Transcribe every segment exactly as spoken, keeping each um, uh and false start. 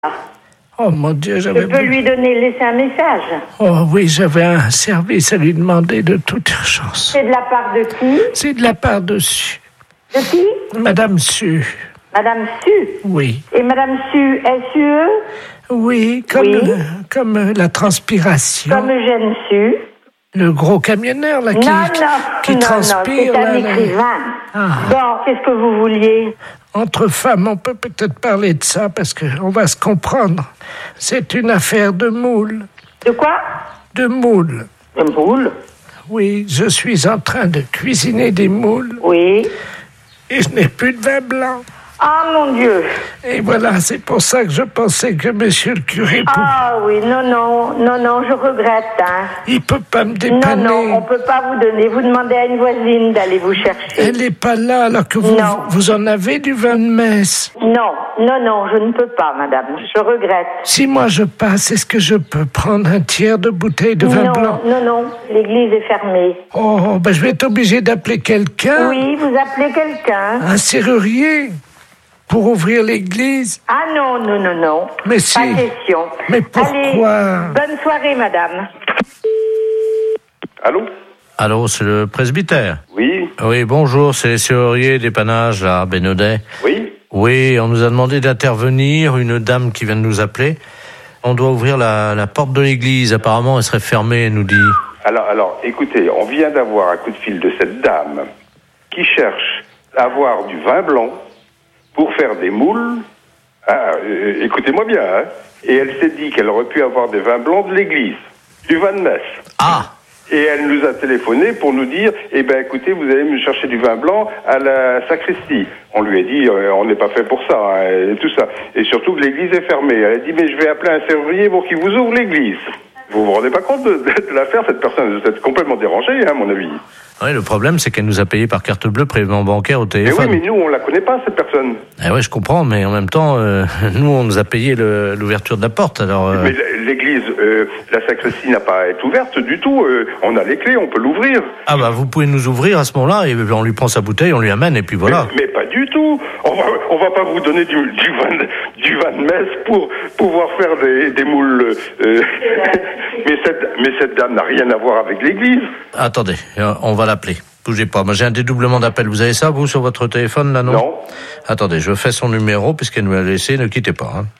Oh mon Dieu, j'avais... Je peux lui donner, laisser un message. Oh oui, j'avais un service à lui demander de toute urgence. C'est de la part de qui? C'est de la part de Su. De qui? Madame Su. Madame Su? Oui. Et Madame Su, S U E? Oui, comme, Oui. euh, comme euh, la transpiration. Comme Eugène Su? Le gros camionneur, là, qui, non, qui, non, qui non, transpire. non, c'est un là, là. écrivain. Ah. Bon, qu'est-ce que vous vouliez? Entre femmes, on peut peut-être parler de ça, parce qu'on va se comprendre. C'est une affaire de moule. De quoi? De moules. De moules? Oui, je suis en train de cuisiner des moules. Oui. Et je n'ai plus de vin blanc. Ah, mon Dieu. Et voilà, c'est pour ça que je pensais que monsieur le curé... Pou... Ah oui, non, non, non, non, je regrette, hein. Il peut pas me dépanner. Non, non, on peut pas vous donner. Vous demandez à une voisine d'aller vous chercher. Elle n'est pas là, alors que vous, Non. vous en avez du vin de messe. Non, non, non, je ne peux pas, madame. Je regrette. Si moi je passe, est-ce que je peux prendre un tiers de bouteille de vin non, blanc? non, non, l'église est fermée. Oh, ben je vais être obligé d'appeler quelqu'un. Oui, vous appelez quelqu'un. Un serrurier pour ouvrir l'église. Ah non, non, non, non. Mais si. Pas question. Mais pourquoi? Allez, bonne soirée, madame. Allô? Allô, c'est le presbytère? Oui. Oui, bonjour, c'est les serruriers dépannage à Bénodet. Oui. Oui, on nous a demandé d'intervenir, une dame qui vient de nous appeler. On doit ouvrir la, la porte de l'église, apparemment elle serait fermée, elle nous dit. Alors, alors, écoutez, on vient d'avoir un coup de fil de cette dame qui cherche à avoir du vin blanc pour faire des moules. Ah, euh, écoutez-moi bien, hein. Et elle s'est dit qu'elle aurait pu avoir des vins blancs de l'église, du vin de messe. Ah! Et elle nous a téléphoné pour nous dire, eh ben écoutez, vous allez me chercher du vin blanc à la sacristie. On lui a dit, euh, on n'est pas fait pour ça, hein, et tout ça. Et surtout que l'église est fermée. Elle a dit, mais je vais appeler un serrurier pour qu'il vous ouvre l'église. Vous vous rendez pas compte de, de l'affaire? Cette personne est peut-être complètement dérangée, hein, à mon avis. Oui, le problème, c'est qu'elle nous a payé par carte bleue prélèvement bancaire au Mais téléphone. oui, mais nous, on la connaît pas, cette personne. Eh oui, je comprends, mais en même temps, euh, nous, on nous a payé le, l'ouverture de la porte, alors... Euh... Mais l'église, euh, la sacristie n'a pas à être ouverte du tout. Euh, on a les clés, on peut l'ouvrir. Ah bah, vous pouvez nous ouvrir à ce moment-là, et on lui prend sa bouteille, on lui amène, et puis voilà. Mais, mais pas du tout. On va, on va pas vous donner du, du, vin, de, du vin de messe pour pouvoir faire des, des moules. Euh, mais, cette, mais cette dame n'a rien à voir avec l'église. Attendez, on va l'appeler. Bougez pas, moi j'ai un dédoublement d'appel. Vous avez ça, vous, sur votre téléphone, là, non? Non. Attendez, je fais son numéro, puisqu'elle nous l'a laissé, ne quittez pas. Hein.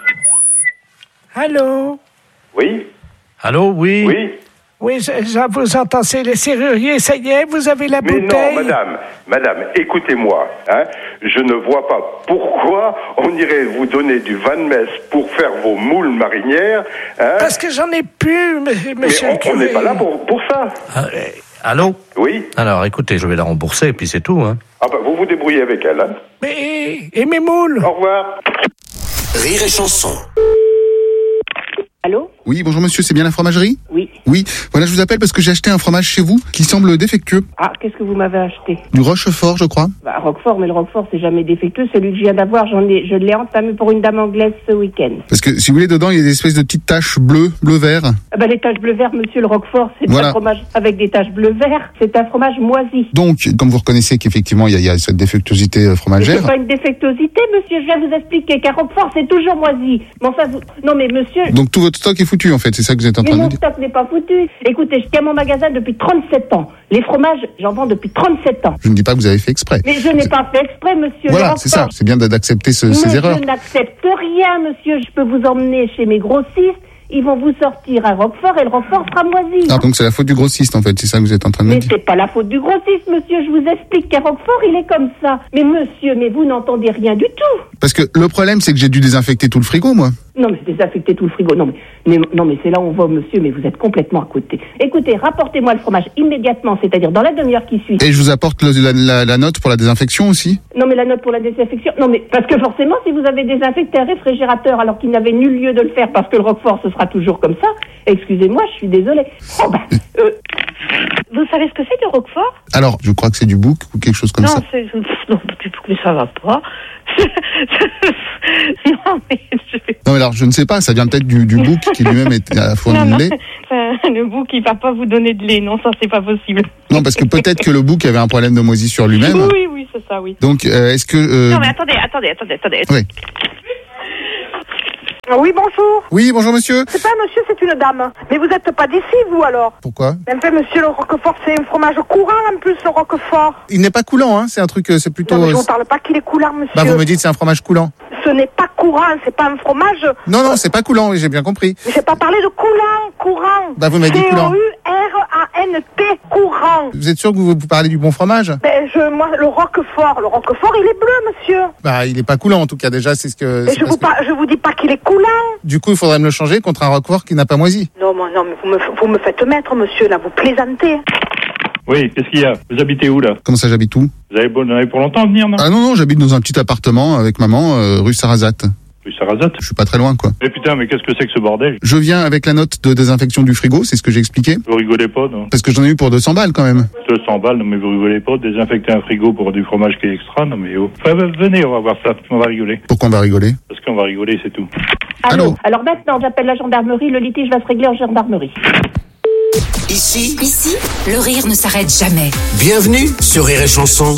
Allô? Oui. Allô, oui? Oui. Oui, je, je vous entends, c'est les serruriers, ça y est, vous avez la Mais bouteille? non, madame, madame, écoutez-moi, hein, je ne vois pas pourquoi on irait vous donner du vin de messe pour faire vos moules marinières, hein. Parce que j'en ai plus, monsieur Mais le on- curé. on n'est pas là pour, pour ça. Ah, euh, allô? Oui. Alors, écoutez, je vais la rembourser, et puis c'est tout, hein. Ah bah, vous vous débrouillez avec elle, hein. Mais, et mes moules? Au revoir. Rire et chanson. Allô? Oui, bonjour monsieur, c'est bien la fromagerie? Oui. Oui, voilà, je vous appelle parce que j'ai acheté un fromage chez vous qui semble défectueux. Ah, qu'est-ce que vous m'avez acheté? Du Rochefort, je crois. Bah, Roquefort, mais le Roquefort, c'est jamais défectueux. Celui que je viens d'avoir, j'en ai, je l'ai entamé pour une dame anglaise ce week-end. Parce que si vous voulez, dedans, il y a des espèces de petites taches bleues, bleu-vert. Ah bah, les taches bleu-vert, monsieur, le Roquefort, c'est Voilà. un fromage avec des taches bleu-vert. C'est un fromage moisi. Donc, comme vous reconnaissez qu'effectivement, il y, a- il y a cette défectuosité euh, Mais fromagère. c'est pas une défectuosité, monsieur. Je viens vous expliquer qu'un Roquefort, c'est toujours moisi. Mais enfin, vous... Non, mais monsieur... Donc tout votre stock est foutu, en fait, c'est ça que vous êtes en Mais train de mon nous dire. stock n'est pas foutu. Écoutez, je tiens mon magasin depuis trente-sept ans. Les fromages, j'en vends depuis trente-sept ans. Je ne dis pas que vous avez fait exprès. Mais je n'ai pas fait exprès, monsieur. Voilà, le c'est ça. Roquefort. C'est bien d'accepter ce- Mais ces erreurs. je n'accepte rien, monsieur. Je peux vous emmener chez mes grossistes. Ils vont vous sortir un Roquefort et le Roquefort sera moisi. Ah, donc c'est la faute du grossiste, en fait, c'est ça que vous êtes en train de me Mais dire. c'est pas la faute du grossiste, monsieur. Je vous explique qu'un Roquefort, il est comme ça. Mais monsieur, mais vous n'entendez rien du tout. Parce que le problème, c'est que j'ai dû désinfecter tout le frigo, moi. Non, mais désinfectez tout le frigo. Non, mais, mais- non, mais c'est là où on va, monsieur, mais vous êtes complètement à côté. Écoutez, rapportez-moi le fromage immédiatement, c'est-à-dire dans la demi-heure qui suit. Et je vous apporte le- la, la- la note pour la désinfection aussi. Non, mais la note pour la désinfection. Non, mais parce que forcément, si vous avez désinfecté un réfrigérateur alors qu'il n'avait nul lieu de le faire parce que le Roquefort, ce sera toujours comme ça, excusez-moi, je suis désolée. Oh, bah, euh, Vous savez ce que c'est du Roquefort? Alors, je crois que c'est du bouc ou quelque chose comme Non, ça. c'est... Non, mais ça va pas. Non, mais je vais... Non, mais alors, je ne sais pas, ça vient peut-être du, du bouc qui lui-même est à la fois Non, de non, lait. euh, le bouc, il va pas vous donner de lait. Non, ça, c'est pas possible. Non, parce que peut-être que le bouc avait un problème de moisissure lui-même. Oui, oui, c'est ça, oui. Donc, euh, est-ce que... euh, Non, mais attendez, attendez, attendez, attendez. Oui. Oui, bonjour. Oui, bonjour monsieur. C'est pas un monsieur, c'est une dame. Mais vous êtes pas d'ici, vous, alors? Pourquoi? En fait, monsieur, le Roquefort, c'est un fromage courant, en plus, le Roquefort. Il n'est pas coulant, hein. C'est un truc, euh, c'est plutôt... Non, mais je vous parle pas qu'il est coulant, monsieur. Bah, vous me dites c'est un fromage coulant. Ce n'est pas courant, c'est pas un fromage... Non, non, c'est pas coulant, oui, j'ai bien compris. Mais j'ai pas parlé de coulant, courant. Bah, vous m'avez dit coulant. C O U R A N T, courant. Vous êtes sûr que vous, vous parlez du bon fromage? Ben, je, moi, le Roquefort, le Roquefort, il est bleu, monsieur. Bah, il est pas coulant, en tout cas, déjà, c'est ce que... Mais je vous, par... je vous dis pas qu'il est coulant. Du coup, il faudrait me le changer contre un Roquefort qui n'a pas moisi. Non, moi, non, mais vous me, vous me faites mettre, monsieur, là, vous plaisantez. Oui, qu'est-ce qu'il y a? Vous habitez où, là? Comment ça, j'habite où? Vous avez, bon, vous avez pour longtemps à venir, non? Ah non, non, j'habite dans un petit appartement avec maman, euh, rue Sarrazate. Rue Sarrazate? Je suis pas très loin, quoi. Mais putain, mais qu'est-ce que c'est que ce bordel? Je viens avec la note de désinfection du frigo, c'est ce que j'ai expliqué. Vous rigolez pas, non? Parce que j'en ai eu pour deux cents balles, quand même. deux cents balles, non mais vous rigolez pas, désinfecter un frigo pour du fromage qui est extra, non mais oh. Enfin, venez, on va voir ça, on va rigoler. Pourquoi on va rigoler? Parce qu'on va rigoler, c'est tout. Allô. Allô. Alors maintenant, j'appelle la gendarmerie, le litige va se régler en gendarmerie. Ici, Ici, le rire ne s'arrête jamais. bienvenue sur Rire et Chanson.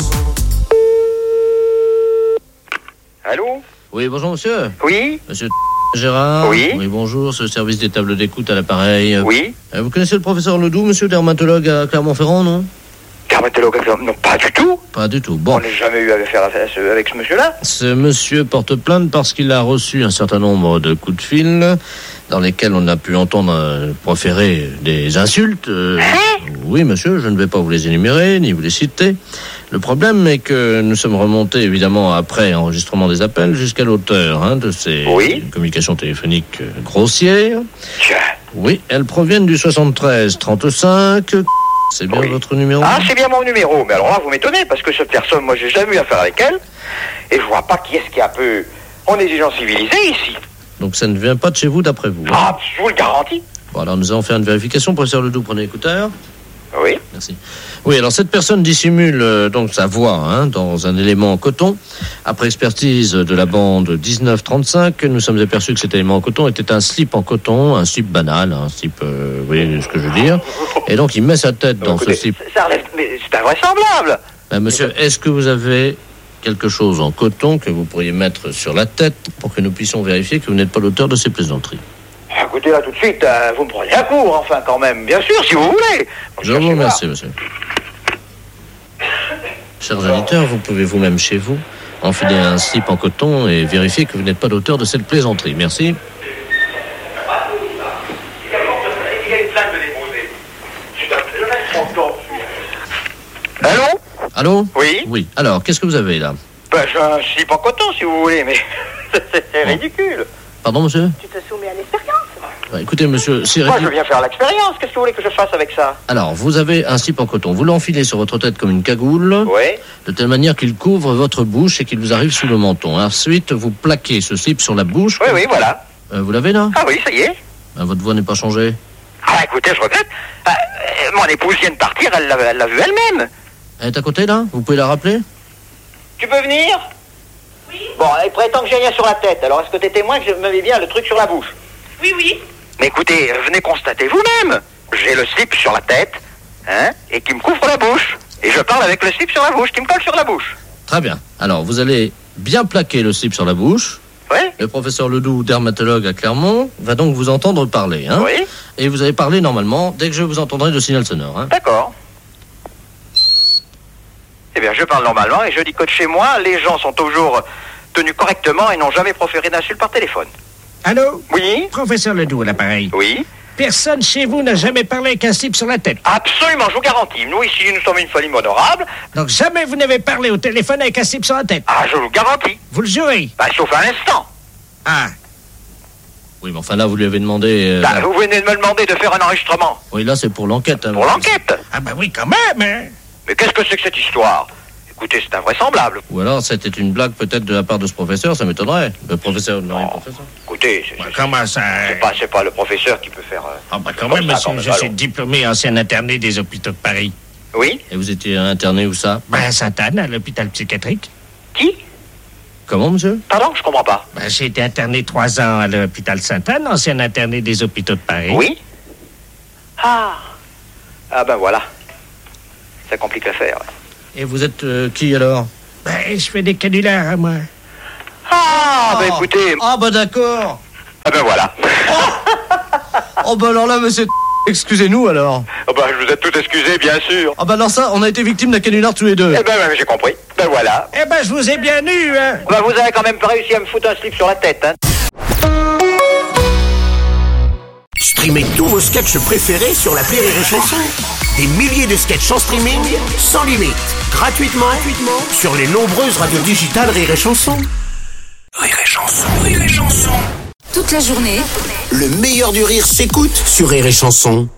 Allô? Oui, bonjour monsieur. Oui? Monsieur Gérard. Oui. Oui, bonjour, ce service des tables d'écoute à l'appareil. Oui. Euh, Vous connaissez le professeur Ledoux, monsieur dermatologue à Clermont-Ferrand, non? Dermatologue, non, pas du tout. Pas du tout. Bon. On n'a jamais eu affaire à ce- avec ce monsieur-là. Ce monsieur porte plainte parce qu'il a reçu un certain nombre de coups de fil dans lesquels on a pu entendre euh, proférer des insultes. Euh, oui, monsieur, je ne vais pas vous les énumérer ni vous les citer. Le problème est que nous sommes remontés, évidemment, après enregistrement des appels, jusqu'à l'auteur hein, de ces Oui. communications téléphoniques euh, grossières. Tiens. Oui, elles proviennent du soixante-treize trente-cinq. C'est bien Oui. votre numéro? Ah, c'est bien mon numéro. Mais alors là, vous m'étonnez, parce que cette personne, moi, j'ai jamais eu affaire avec elle. Et je vois pas qui est-ce qui est un peu... On est des gens civilisés, ici. Donc ça ne vient pas de chez vous, d'après vous. Ah, je vous le garantis. Bon, alors nous allons faire une vérification. Professeur Ledoux, prenez l'écouteur. Oui. Merci. Oui, alors cette personne dissimule euh, donc sa voix hein, dans un élément en coton. Après expertise de la bande dix-neuf trente-cinq, nous sommes aperçus que cet élément en coton était un slip en coton, un slip banal, un slip, euh, vous voyez ce que je veux dire. Et donc il met sa tête dans Écoutez, ce slip. ça relève... Mais c'est invraisemblable. Ben, monsieur, est-ce que vous avez quelque chose en coton que vous pourriez mettre sur la tête pour que nous puissions vérifier que vous n'êtes pas l'auteur de ces plaisanteries? Écoutez, là, tout de suite, euh, vous me prenez à court, enfin, quand même. Bien sûr, si vous voulez. Je vous remercie, monsieur. Chers auditeurs, vous pouvez vous-même chez vous enfiler un slip en coton et vérifier que vous n'êtes pas l'auteur de cette plaisanterie. Merci. Allô? Allô? Oui? Oui. Alors, qu'est-ce que vous avez là? Ben, j'ai un slip en coton, si vous voulez, mais c'est ridicule. Pardon, monsieur? Tu te soumets à l'expérience. Bah, écoutez, monsieur, c'est Moi, je ridicule. viens faire l'expérience. Qu'est-ce que vous voulez que je fasse avec ça? Alors, vous avez un slip en coton. Vous l'enfilez sur votre tête comme une cagoule, Oui. de telle manière qu'il couvre votre bouche et qu'il vous arrive sous le menton. Ensuite, vous plaquez ce slip sur la bouche. Oui, oui, voilà. Euh, vous l'avez là? Ah oui, ça y est. Euh, votre voix n'est pas changée. Ah, écoutez, je regrette. Ah, euh, mon épouse vient de partir, elle l'a elle l'a vu elle-même. Elle est à côté là? Vous pouvez la rappeler? Tu peux venir? Oui. Bon, elle prétend que j'ai rien sur la tête. Alors, est-ce que t'es témoin que je me mets bien le truc sur la bouche? Oui, oui. Mais écoutez, venez constater vous-même. J'ai le slip sur la tête, hein, et qui me couvre la bouche. Et je parle avec le slip sur la bouche, qui me colle sur la bouche. Très bien. Alors, vous allez bien plaquer le slip sur la bouche. Oui. Le professeur Ledoux, dermatologue à Clermont, va donc vous entendre parler. Hein, Oui. et vous allez parler normalement dès que je vous entendrai le signal sonore. Hein. D'accord. Eh bien, je parle normalement et je dis que de chez moi, les gens sont toujours tenus correctement et n'ont jamais proféré d'insultes par téléphone. Allô? Oui? Professeur Ledoux, à l'appareil. Oui? Personne chez vous n'a jamais parlé avec un slip sur la tête. Absolument, je vous garantis. Nous, ici, nous sommes une famille honorable. Donc jamais vous n'avez parlé au téléphone avec un slip sur la tête. Ah, je vous le garantis. Vous le jurez? Bah, sauf un instant. Ah. Oui, mais enfin là, vous lui avez demandé... euh, Bah, la- vous venez de me demander de faire un enregistrement. Oui, là, c'est pour l'enquête. Hein, Pour l'enquête. Ah bah oui, quand même, hein. Mais qu'est-ce que c'est que cette histoire? Écoutez, c'est invraisemblable. Ou alors, c'était une blague peut-être de la part de ce professeur, ça m'étonnerait. Le professeur... Non, le professeur. Écoutez, c'est Bah, c'est- comment ça? c'est pas, c'est pas le professeur qui peut faire... euh, Ah bah quand comme même, ça, monsieur, quand je même, suis allons. diplômé ancien interné des hôpitaux de Paris. Oui? Et vous étiez interné où ça? Ben à Sainte-Anne, à l'hôpital psychiatrique. Qui? Comment, monsieur? Pardon, je comprends pas. Ben j'ai été interné trois ans à l'hôpital Sainte-Anne, ancien interné des hôpitaux de Paris. Oui? Ah. Ah ben voilà. Ça complique l'affaire. Et vous êtes euh, qui alors? Ben je fais des canulars, hein, moi. Ah, ben écoutez... Ah bah d'accord. Ah ben voilà. Oh bah alors là, monsieur, excusez-nous alors. Oh ben, je vous ai tout excusé, bien sûr. Ah bah alors ça, on a été victime d'un canular tous les deux. Eh ben, ben j'ai compris. Ben voilà. Eh ben, je vous ai bien eu, hein. Ben, vous avez quand même pas réussi à me foutre un slip sur la tête, hein. Streamez tous vos sketchs préférés sur l'appli Rire et Chanson. Des milliers de sketchs en streaming, sans limite, gratuitement, gratuitement sur les nombreuses radios digitales Rire et Chanson. Rire et Chanson, Rire et Chanson. Toute la journée, le meilleur du rire s'écoute sur Rire et Chanson.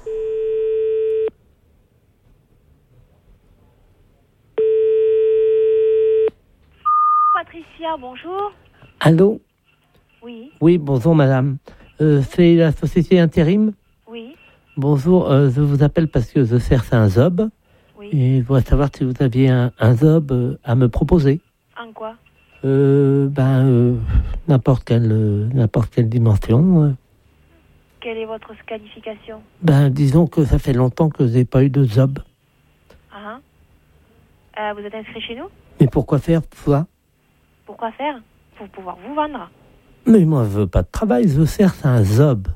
Patricia, bonjour. Allô? Oui. Oui, bonjour madame. Euh, c'est la société Intérim? Oui. Bonjour, euh, je vous appelle parce que je cherche un job. Oui. Et je voudrais savoir si vous aviez un, un job euh, à me proposer. En quoi? Euh, ben, euh, n'importe quelle, euh, n'importe quelle dimension. Euh. Quelle est votre qualification? Ben, disons que ça fait longtemps que j'ai pas eu de job. Ah, euh, vous êtes inscrit chez nous? Mais pourquoi faire ça? Pourquoi faire? Pour pouvoir vous vendre. Mais moi, je veux pas de travail, je cherche un job.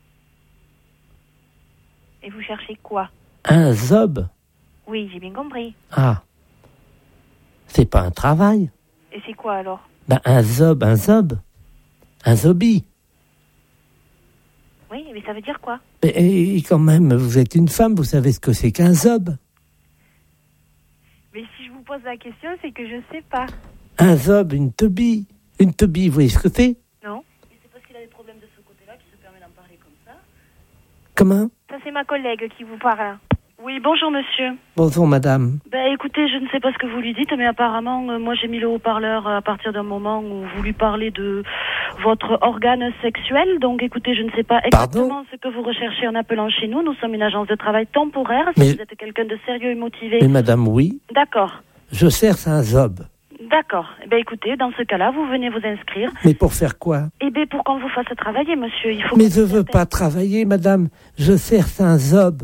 Et vous cherchez quoi? Un job? Oui, j'ai bien compris. Ah. C'est pas un travail. Et c'est quoi alors? Ben, un job, un job. Un zombie. Oui, mais ça veut dire quoi? Mais et quand même, vous êtes une femme, vous savez ce que c'est qu'un job. Mais si je vous pose la question, c'est que je sais pas. Un zob, une teubie. Une teubie, vous voyez ce que c'est? Non. Mais c'est parce qu'il a des problèmes de ce côté-là qu'il se permet d'en parler comme ça. Comment? Ça, c'est ma collègue qui vous parle. Oui, bonjour monsieur. Bonjour madame. Ben écoutez, je ne sais pas ce que vous lui dites, mais apparemment, euh, moi j'ai mis le haut-parleur à partir d'un moment où vous lui parlez de votre organe sexuel. Donc écoutez, je ne sais pas exactement Pardon ce que vous recherchez en appelant chez nous. Nous sommes une agence de travail temporaire. Si Mais- vous êtes quelqu'un de sérieux et motivé. Mais madame, oui, D'accord. je cherche un job. D'accord. Eh ben écoutez, dans ce cas-là, vous venez vous inscrire. Mais pour faire quoi? Eh bien, pour qu'on vous fasse travailler, monsieur, il faut... Mais je veux pas travailler, madame. Je cherche un job.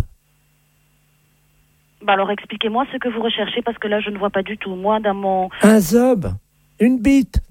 Bah alors expliquez-moi ce que vous recherchez, parce que là, je ne vois pas du tout. Moi, dans mon... Un job. Une bite.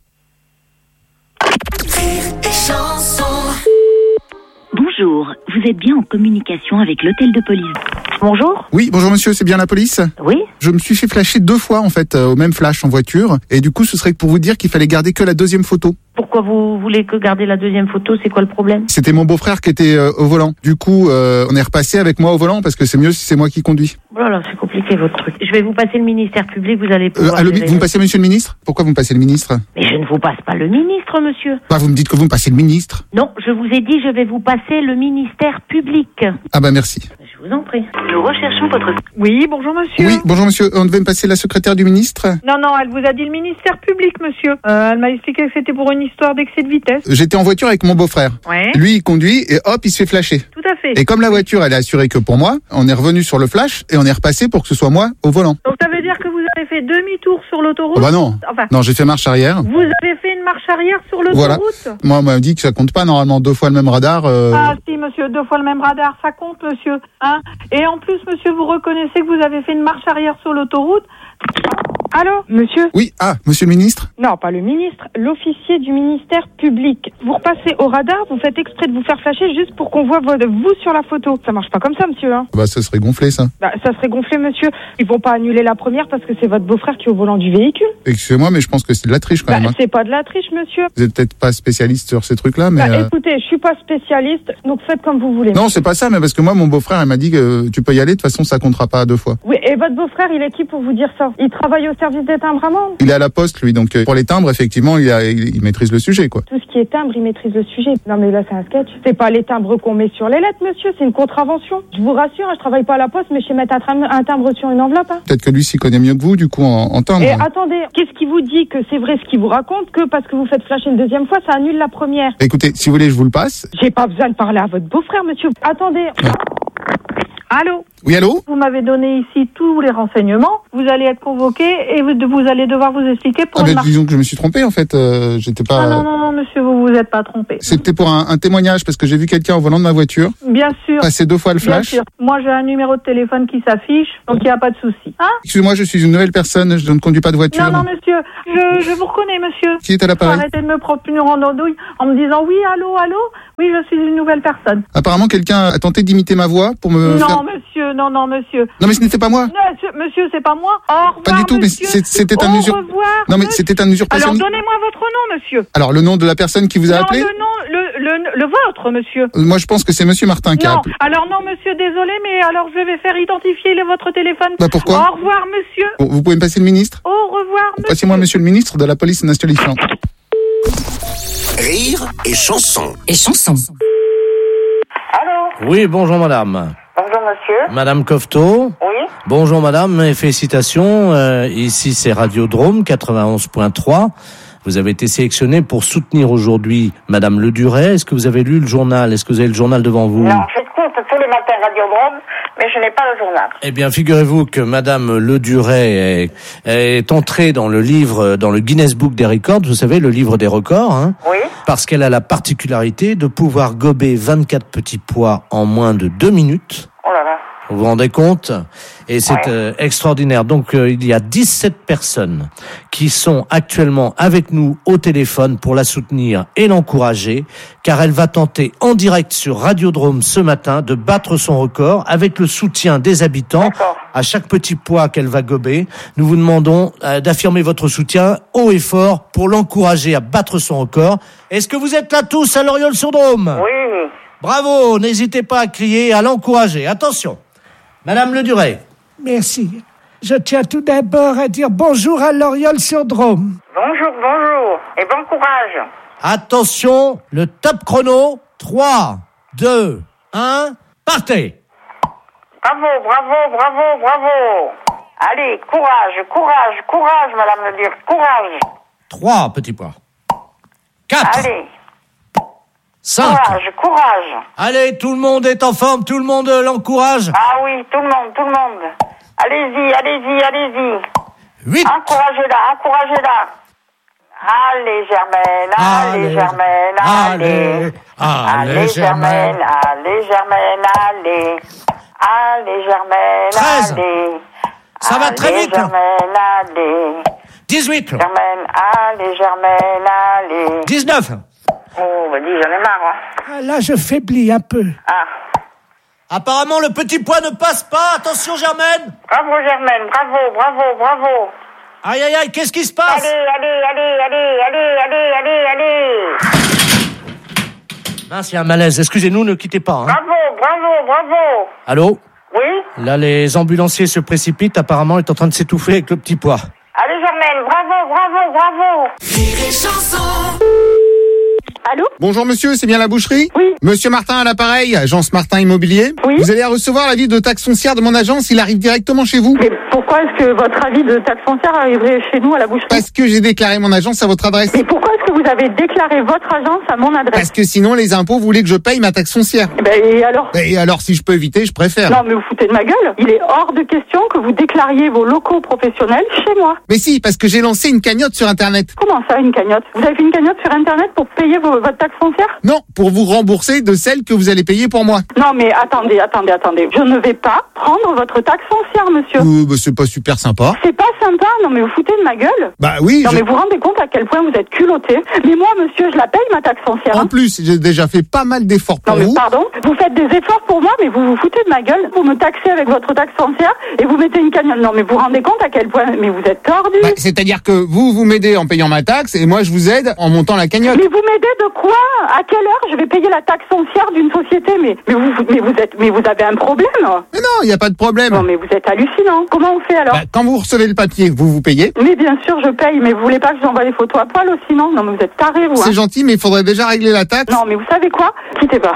Bonjour, vous êtes bien en communication avec l'hôtel de police. Bonjour. Oui, bonjour monsieur, c'est bien la police? Oui. Je me suis fait flasher deux fois en fait, euh, au même flash en voiture. Et du coup, ce serait pour vous dire qu'il fallait garder que la deuxième photo. Pourquoi vous voulez que garder la deuxième photo? C'est quoi le problème? C'était mon beau-frère qui était euh, au volant. Du coup, euh, on est repassé avec moi au volant parce que c'est mieux si c'est moi qui conduis. Oh là là, c'est compliqué votre truc. Je vais vous passer le ministère public, vous allez Euh, pouvoir... allô, gérer vous me le- passez monsieur le ministre? Pourquoi vous me passez le ministre? Mais je ne vous passe pas le ministre, monsieur. Bah, vous me dites que vous me passez le ministre. Non, je vous ai dit, je vais vous passer le ministère public. Ah bah merci. Je vous en prie. Nous recherchons votre... Oui, bonjour monsieur. Oui, bonjour monsieur, on devait me passer la secrétaire du ministre. Non, non, elle vous a dit le ministère public, monsieur. Euh, elle m'a expliqué que c'était pour une histoire d'excès de vitesse. J'étais en voiture avec mon beau-frère. Ouais. Lui, il conduit et hop, il se fait flasher. Tout à fait. Et comme la voiture, elle est assurée que pour moi, on est revenu sur le flash et on est repassé pour que ce soit moi au volant. Donc ça veut dire que vous avez fait demi-tour sur l'autoroute? Oh bah non. Enfin, Non, j'ai fait marche arrière. vous avez fait une marche arrière sur Voilà. l'autoroute? Moi, on m'a dit que ça compte pas normalement deux fois le même radar. euh, Ah si, monsieur, deux fois le même radar, ça compte, monsieur. Hein? Et en plus, monsieur, vous reconnaissez que vous avez fait une marche arrière sur l'autoroute? Allô, monsieur? Oui, ah, monsieur le ministre? Non, pas le ministre, l'officier du ministère public. Vous repassez au radar, vous faites exprès de vous faire flasher juste pour qu'on voit votre- vous sur la photo. Ça marche pas comme ça, monsieur, hein? Bah, ça serait gonflé, ça. Bah, ça serait gonflé, monsieur. Ils vont pas annuler la première parce que c'est votre beau-frère qui est au volant du véhicule. Excusez-moi, mais je pense que c'est de la triche quand Bah, même. hein. c'est pas de la triche, monsieur. Vous êtes peut-être pas spécialiste sur ces trucs-là, mais. Bah, euh, écoutez, je suis pas spécialiste, donc faites comme vous voulez. Non, c'est pas ça, mais parce que moi, mon beau-frère, il m'a dit que tu peux y aller, de toute façon, ça comptera pas deux fois. Oui, et votre beau-frère, il est qui pour vous dire ça? Il travaille au service des timbres à Mende. Il est à la poste, lui, donc euh, pour les timbres, effectivement, il, a, il, il maîtrise le sujet, quoi. Tout ce qui est timbre, il maîtrise le sujet. Non, mais là, c'est un sketch. C'est pas les timbres qu'on met sur les lettres, monsieur, c'est une contravention. Je vous rassure, hein, je travaille pas à la poste, mais je sais mettre un, tram- un timbre sur une enveloppe, hein. Peut-être que lui s'y connaît mieux que vous, du coup, en, en timbre. Et attendez, qu'est-ce qui vous dit que c'est vrai ce qu'il vous raconte, que parce que vous faites flasher une deuxième fois, ça annule la première? Écoutez, si vous voulez, je vous le passe. J'ai pas besoin de parler à votre beau-frère, monsieur. Attendez. Allô? Oui, allô? Vous m'avez donné ici tous les renseignements. Vous allez être convoqué et vous, vous allez devoir vous expliquer pour Ah, une ben, marque. disons que je me suis trompé, en fait. Euh, j'étais pas... Ah non, non, non, monsieur, vous vous êtes pas trompé. C'était pour un, un témoignage, parce que j'ai vu quelqu'un au volant de ma voiture Bien sûr. passer deux fois le Bien flash. sûr. Moi, j'ai un numéro de téléphone qui s'affiche, donc il n'y a pas de souci. Hein? Excusez-moi, je suis une nouvelle personne, je ne conduis pas de voiture. Non, non, monsieur, je, je vous reconnais, monsieur. Qui est à l'appareil? Arrêtez de me prendre en andouille en me disant oui, allô, allô. Oui, je suis une nouvelle personne. Apparemment, quelqu'un a tenté d'imiter ma voix pour me non, faire... monsieur, non, non, monsieur. Non, mais ce n'était pas moi. Non, monsieur, monsieur, c'est pas moi. Au revoir, Pas du tout, monsieur. mais c'est- c'était un Au usur... revoir, Non, mais monsieur. c'était un usurpation. Alors, donnez-moi votre nom, monsieur. Alors, le nom de la personne qui vous a non, appelé? le nom, le, le, le vôtre, monsieur. Euh, Moi, je pense que c'est Monsieur Martin qui a Non, appelé. alors non, monsieur, désolé, mais alors je vais faire identifier le, votre téléphone. Bah, pourquoi? Au revoir, monsieur. Bon, vous pouvez me passer le ministre? Au revoir, monsieur. Passez-moi Monsieur le ministre de la police nationale. Rire et chanson. Et chanson. Allô? Oui, bonjour madame. Bonjour, monsieur. Madame Cofteau. Oui? Bonjour madame et félicitations. Euh, ici c'est Radiodrome quatre-vingt-onze point trois. Vous avez été sélectionnée pour soutenir aujourd'hui Madame Le Duret. Est-ce que vous avez lu le journal? Est-ce que vous avez le journal devant vous? Non, j'écoute tous les matins Radiodrome, mais je n'ai pas le journal. Eh bien, figurez-vous que Madame Le Duret est, est entrée dans le livre, dans le Guinness Book des records. Vous savez, le livre des records, hein. Oui. Parce qu'elle a la particularité de pouvoir gober vingt-quatre petits pois en moins de deux minutes. Oh là là. Vous vous rendez compte? Et c'est Ouais. euh, extraordinaire. Donc, euh, il y a dix-sept personnes qui sont actuellement avec nous au téléphone pour la soutenir et l'encourager, car elle va tenter en direct sur Radiodrome ce matin de battre son record avec le soutien des habitants à chaque petit pois qu'elle va gober. Nous vous demandons euh, d'affirmer votre soutien haut et fort pour l'encourager à battre son record. Est-ce que vous êtes là tous à Loriol-sur-Drôme? Oui. Bravo, n'hésitez pas à crier et à l'encourager. Attention. Madame Le Duret. Merci. Je tiens tout d'abord à dire bonjour à Loriol-sur-Drôme. Bonjour, bonjour. Et bon courage. Attention, le top chrono. trois, deux, un, partez. Bravo, bravo, bravo, bravo. Allez, courage, courage, courage, madame Le Duret, courage. trois petits pois. quatre. Allez. cinq. Courage, courage. Allez, tout le monde est en forme, tout le monde euh, l'encourage. Ah oui, tout le monde, tout le monde. Allez-y, allez-y, allez-y. huit. Encouragez-la, encouragez-la. Allez, Germaine, allez, Allez, Germaine, allez. allez, Allez, Germaine. Germaine, allez, Germaine, allez. Allez, Germaine, treize. allez. Ça va très Allez, vite. Germaine, allez. dix-huit. Germaine, allez, Germaine, allez. dix-neuf. Oh, bah dis, j'en ai marre, hein. Ah, là, je faiblis un peu. Ah. Apparemment, le petit pois ne passe pas. Attention, Germaine. Bravo, Germaine, bravo, bravo, bravo. Aïe, aïe, aïe, qu'est-ce qui se passe? Allez, allez, allez, allez, allez, allez, allez, allez. Mince, il y a un malaise. Excusez-nous, ne quittez pas. Hein. Bravo, bravo, bravo. Allô? Oui? Là, les ambulanciers se précipitent. Apparemment, il est en train de s'étouffer avec le petit pois. Allez, Germaine, bravo, bravo, bravo. Rire et chanson. Allô? Bonjour monsieur, c'est bien la boucherie? Oui. Monsieur Martin à l'appareil, agence Martin Immobilier. Oui. Vous allez recevoir l'avis de taxe foncière de mon agence, il arrive directement chez vous. Mais pourquoi est-ce que votre avis de taxe foncière arriverait chez nous à la boucherie? Parce que j'ai déclaré mon agence à votre adresse. Mais pourquoi est-ce que vous avez déclaré votre agence à mon adresse? Parce que sinon les impôts voulaient que je paye ma taxe foncière. Eh ben, et alors? Et alors si je peux éviter, je préfère. Non, mais vous foutez de ma gueule. Il est hors de question que vous déclariez vos locaux professionnels chez moi. Mais si, parce que j'ai lancé une cagnotte sur internet. Comment ça, une cagnotte? Vous avez fait une cagnotte sur internet pour payer vos, votre taxe foncière? Non, pour vous rembourser de celle que vous allez payer pour moi. Non, mais attendez, attendez, attendez. Je ne vais pas prendre votre taxe foncière, monsieur. Euh, bah, c'est pas super sympa. C'est pas sympa, non mais vous foutez de ma gueule. Bah oui. Non je- mais vous vous rendez compte à quel point vous êtes culotté. Mais moi, monsieur, je la paye ma taxe foncière. En hein. plus, j'ai déjà fait pas mal d'efforts pour Non mais vous. pardon, vous faites des efforts pour moi, mais vous vous foutez de ma gueule. Vous me taxez avec votre taxe foncière et vous mettez une cagnotte. Non mais vous vous rendez compte à quel point, mais vous êtes tordu. Bah, c'est-à-dire que vous, vous m'aidez en payant ma taxe et moi, je vous aide en montant la cagnotte. Mais vous m'aidez de quoi? À quelle heure je vais payer la taxe foncière d'une société? Mais, mais vous, mais vous êtes, mais vous avez un problème. Mais non, il n'y a pas de problème. Non mais vous êtes hallucinant. Comment on fait alors? Bah, quand vous recevez le papier, vous vous payez. Mais bien sûr, je paye, mais vous voulez pas que je vous envoie des photos à poil aussi, non? Non mais vous êtes tarés, vous. C'est hein. gentil, mais il faudrait déjà régler la taxe. Non mais vous savez quoi? Quittez pas.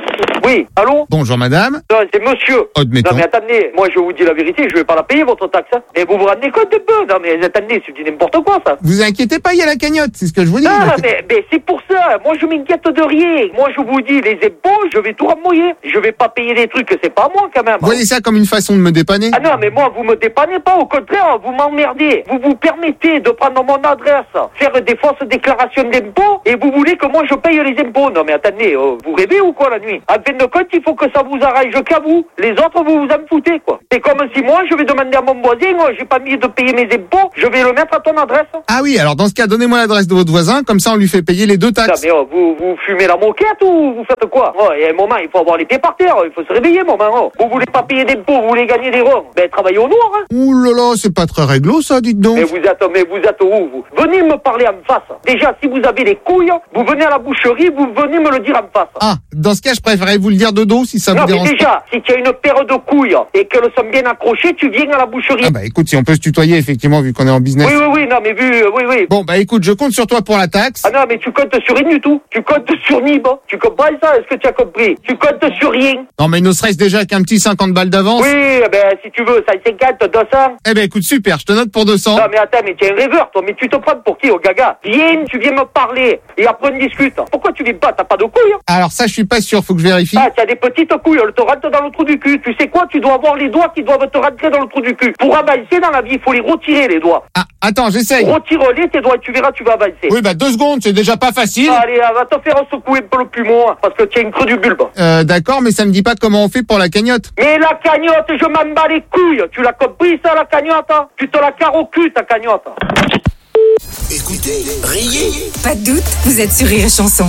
Oui, allô? Bonjour madame. Non, c'est monsieur. Admettons. Non mais attendez, moi je vous dis la vérité, je vais pas la payer votre taxe. Hein. Mais vous vous rendez compte un peu? Non mais attendez, c'est du n'importe quoi ça. Vous inquiétez pas, il y a la cagnotte, c'est ce que je vous dis. Ah mais, mais c'est pour ça, moi je m'inquiète de rien. Moi je vous dis, les impôts, je vais tout remoyer. Je vais pas payer des trucs que c'est pas moi quand même. Vous voyez ça comme une façon de me dépanner? Ah non mais moi vous me dépannez pas, au contraire, vous m'emmerdez. Vous vous permettez de prendre mon adresse, faire des fausses déclarations d'impôts et vous voulez que moi je paye les impôts. Non mais attendez, euh, vous rêvez ou quoi la nuit? En fin de compte, il faut que ça vous arrange qu'à vous. Les autres, vous vous en foutez, quoi. C'est comme si moi, je vais demander à mon voisin, moi, j'ai pas mis de payer mes impôts, je vais le mettre à ton adresse. Ah oui, alors dans ce cas, donnez-moi l'adresse de votre voisin, comme ça on lui fait payer les deux taxes. Non, mais oh, vous, vous fumez la moquette ou vous faites quoi? Oh, il y a un moment, il faut avoir les pieds par terre, il faut se réveiller, moment. Oh. Vous voulez pas payer d'impôts, vous voulez gagner des ronds. Ben, travaillez au noir, hein. Ouh là là, c'est pas très réglo, ça, dites donc. Mais vous êtes, mais vous êtes où, vous? Venez me parler en face. Déjà, si vous avez les couilles, vous venez à la boucherie, vous venez me le dire en face. Ah, dans ce cas, je préférerais vous le dire de dos, si ça non, vous dérange mais déjà, pas. si tu as une paire de couilles et qu'elles sont bien accrochées, tu viens à la boucherie. Ah bah écoute, si on peut se tutoyer, effectivement, vu qu'on est en business. Oui, oui, oui, non, mais vu, euh, oui, oui. Bon, bah écoute, je compte sur toi pour la taxe. Ah non, mais tu comptes sur rien du tout. Tu comptes sur Nib. Tu comprends ça? Est-ce que tu as compris? Tu comptes sur rien. Non, mais ne serait-ce déjà qu'un petit cinquante balles d'avance. Oui, ben, si tu veux, ça cinquante, deux cents. Eh ben écoute, super, je te note pour deux cents. Non, mais attends, mais tu es un rêveur, toi. Mais tu te prends pour qui, au gaga? Viens, tu viens me parler. Et après, on discute. Pourquoi tu viens pas? T'as pas de couilles? Alors ça, je suis pas sûr, faut que je vérifie. Ah, tu as des petites couilles, elles te rentrent dans le trou du cul. Tu sais quoi? Tu dois avoir les doigts qui doivent te rentrer dans le trou du cul. Pour avancer dans la vie, il faut les retirer, les doigts. Ah, attends, j'essaye. Retire-les, tes doigts, tu verras, tu vas avancer. Oui, bah deux secondes, c'est déjà pas facile. Allez, va te faire secouer un peu le poumon, parce que tu as une creux du bulbe. Euh, d'accord, mais ça me dit pas comment on fait pour la cagnotte. Mais la cagnotte, je m'en bats les couilles. Tu l'as compris, ça, la cagnotte? Tu te la carres au cul, ta cagnotte. Écoutez, riez. Pas de doute, vous êtes sur Rire et Chanson.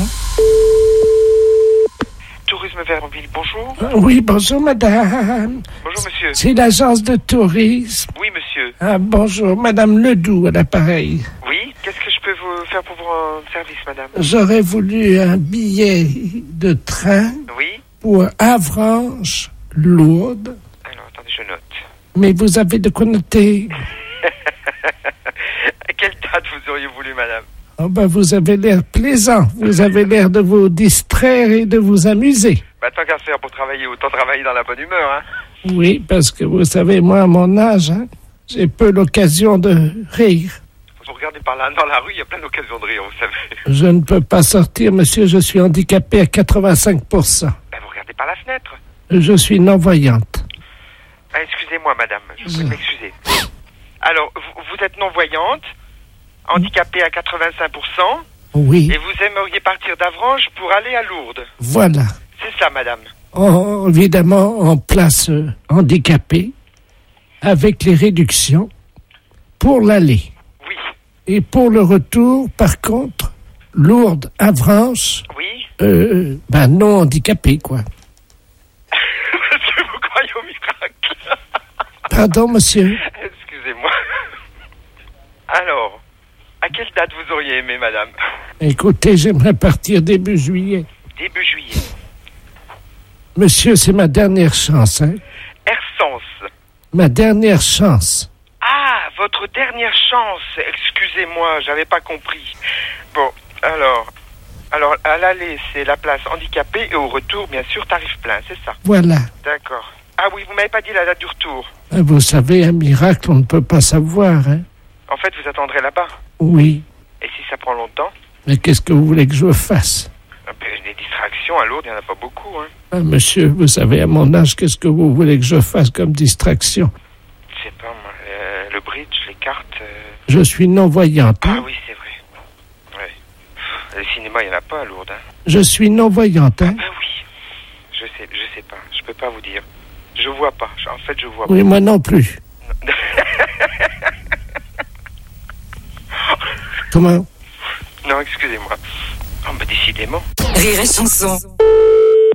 Tourisme Vermville, bonjour. Ah, oui, bonjour madame. Bonjour monsieur. C'est l'agence de tourisme. Oui monsieur. Ah, bonjour, madame Ledoux à l'appareil. Oui, qu'est-ce que je peux vous faire pour vous rendre service, madame? J'aurais voulu un billet de train Oui. pour Avranches, Lourdes. Alors, attendez, je note. Mais vous avez de quoi noter? À quelle date vous auriez voulu, madame? Oh ben, vous avez l'air plaisant. Vous avez l'air de vous distraire et de vous amuser. Bah, tant qu'à faire pour travailler, autant travailler dans la bonne humeur, hein. Oui, parce que vous savez, moi, à mon âge, hein, j'ai peu l'occasion de rire. Vous regardez par là, dans la rue, il y a plein d'occasions de rire, vous savez. Je ne peux pas sortir, monsieur, je suis handicapé à quatre-vingt-cinq pour cent. Bah, vous regardez par la fenêtre. Je suis non-voyante. Ah, excusez-moi, madame, je vous prie de m'excuser. Alors, vous, vous êtes non-voyante, handicapée à quatre-vingt-cinq pour cent. Oui. Et vous aimeriez partir d'Avranches pour aller à Lourdes. Voilà. C'est ça, madame. En, évidemment, en place euh, handicapée, avec les réductions, pour l'aller. Oui. Et pour le retour, par contre, Lourdes, Avranches, oui. euh, ben non handicapé, quoi. Parce que vous croyez au miracle. Pardon, monsieur. Excusez-moi. Alors, à quelle date vous auriez aimé, madame? Écoutez, j'aimerais partir début juillet. Début juillet. Monsieur, c'est ma dernière chance, hein? Ersens. Ma dernière chance. Ah, votre dernière chance. Excusez-moi, j'avais pas compris. Bon, alors... Alors, à l'aller, c'est la place handicapée et au retour, bien sûr, tarif plein, c'est ça? Voilà. D'accord. Ah oui, vous m'avez pas dit la date du retour. Vous savez, un miracle, on ne peut pas savoir, hein? En fait, vous attendrez là-bas? Oui. Et si ça prend longtemps? Mais qu'est-ce que vous voulez que je fasse? Ah ben, des distractions à Lourdes, il n'y en a pas beaucoup, hein. Ah, monsieur, vous savez, à mon âge, qu'est-ce que vous voulez que je fasse comme distraction? Je sais pas, moi, euh, le bridge, les cartes... Euh... Je suis non-voyante, hein? Ah oui, c'est vrai. Le cinéma, il n'y en a pas à Lourdes. Hein. Je suis non-voyante, hein? Ah oui. Je sais, je sais pas. Je peux pas vous dire. Je vois pas. En fait, je vois oui, pas. Oui, moi non plus. Comment? Non, excusez-moi. Oh, bah, décidément. Rire et Chanson.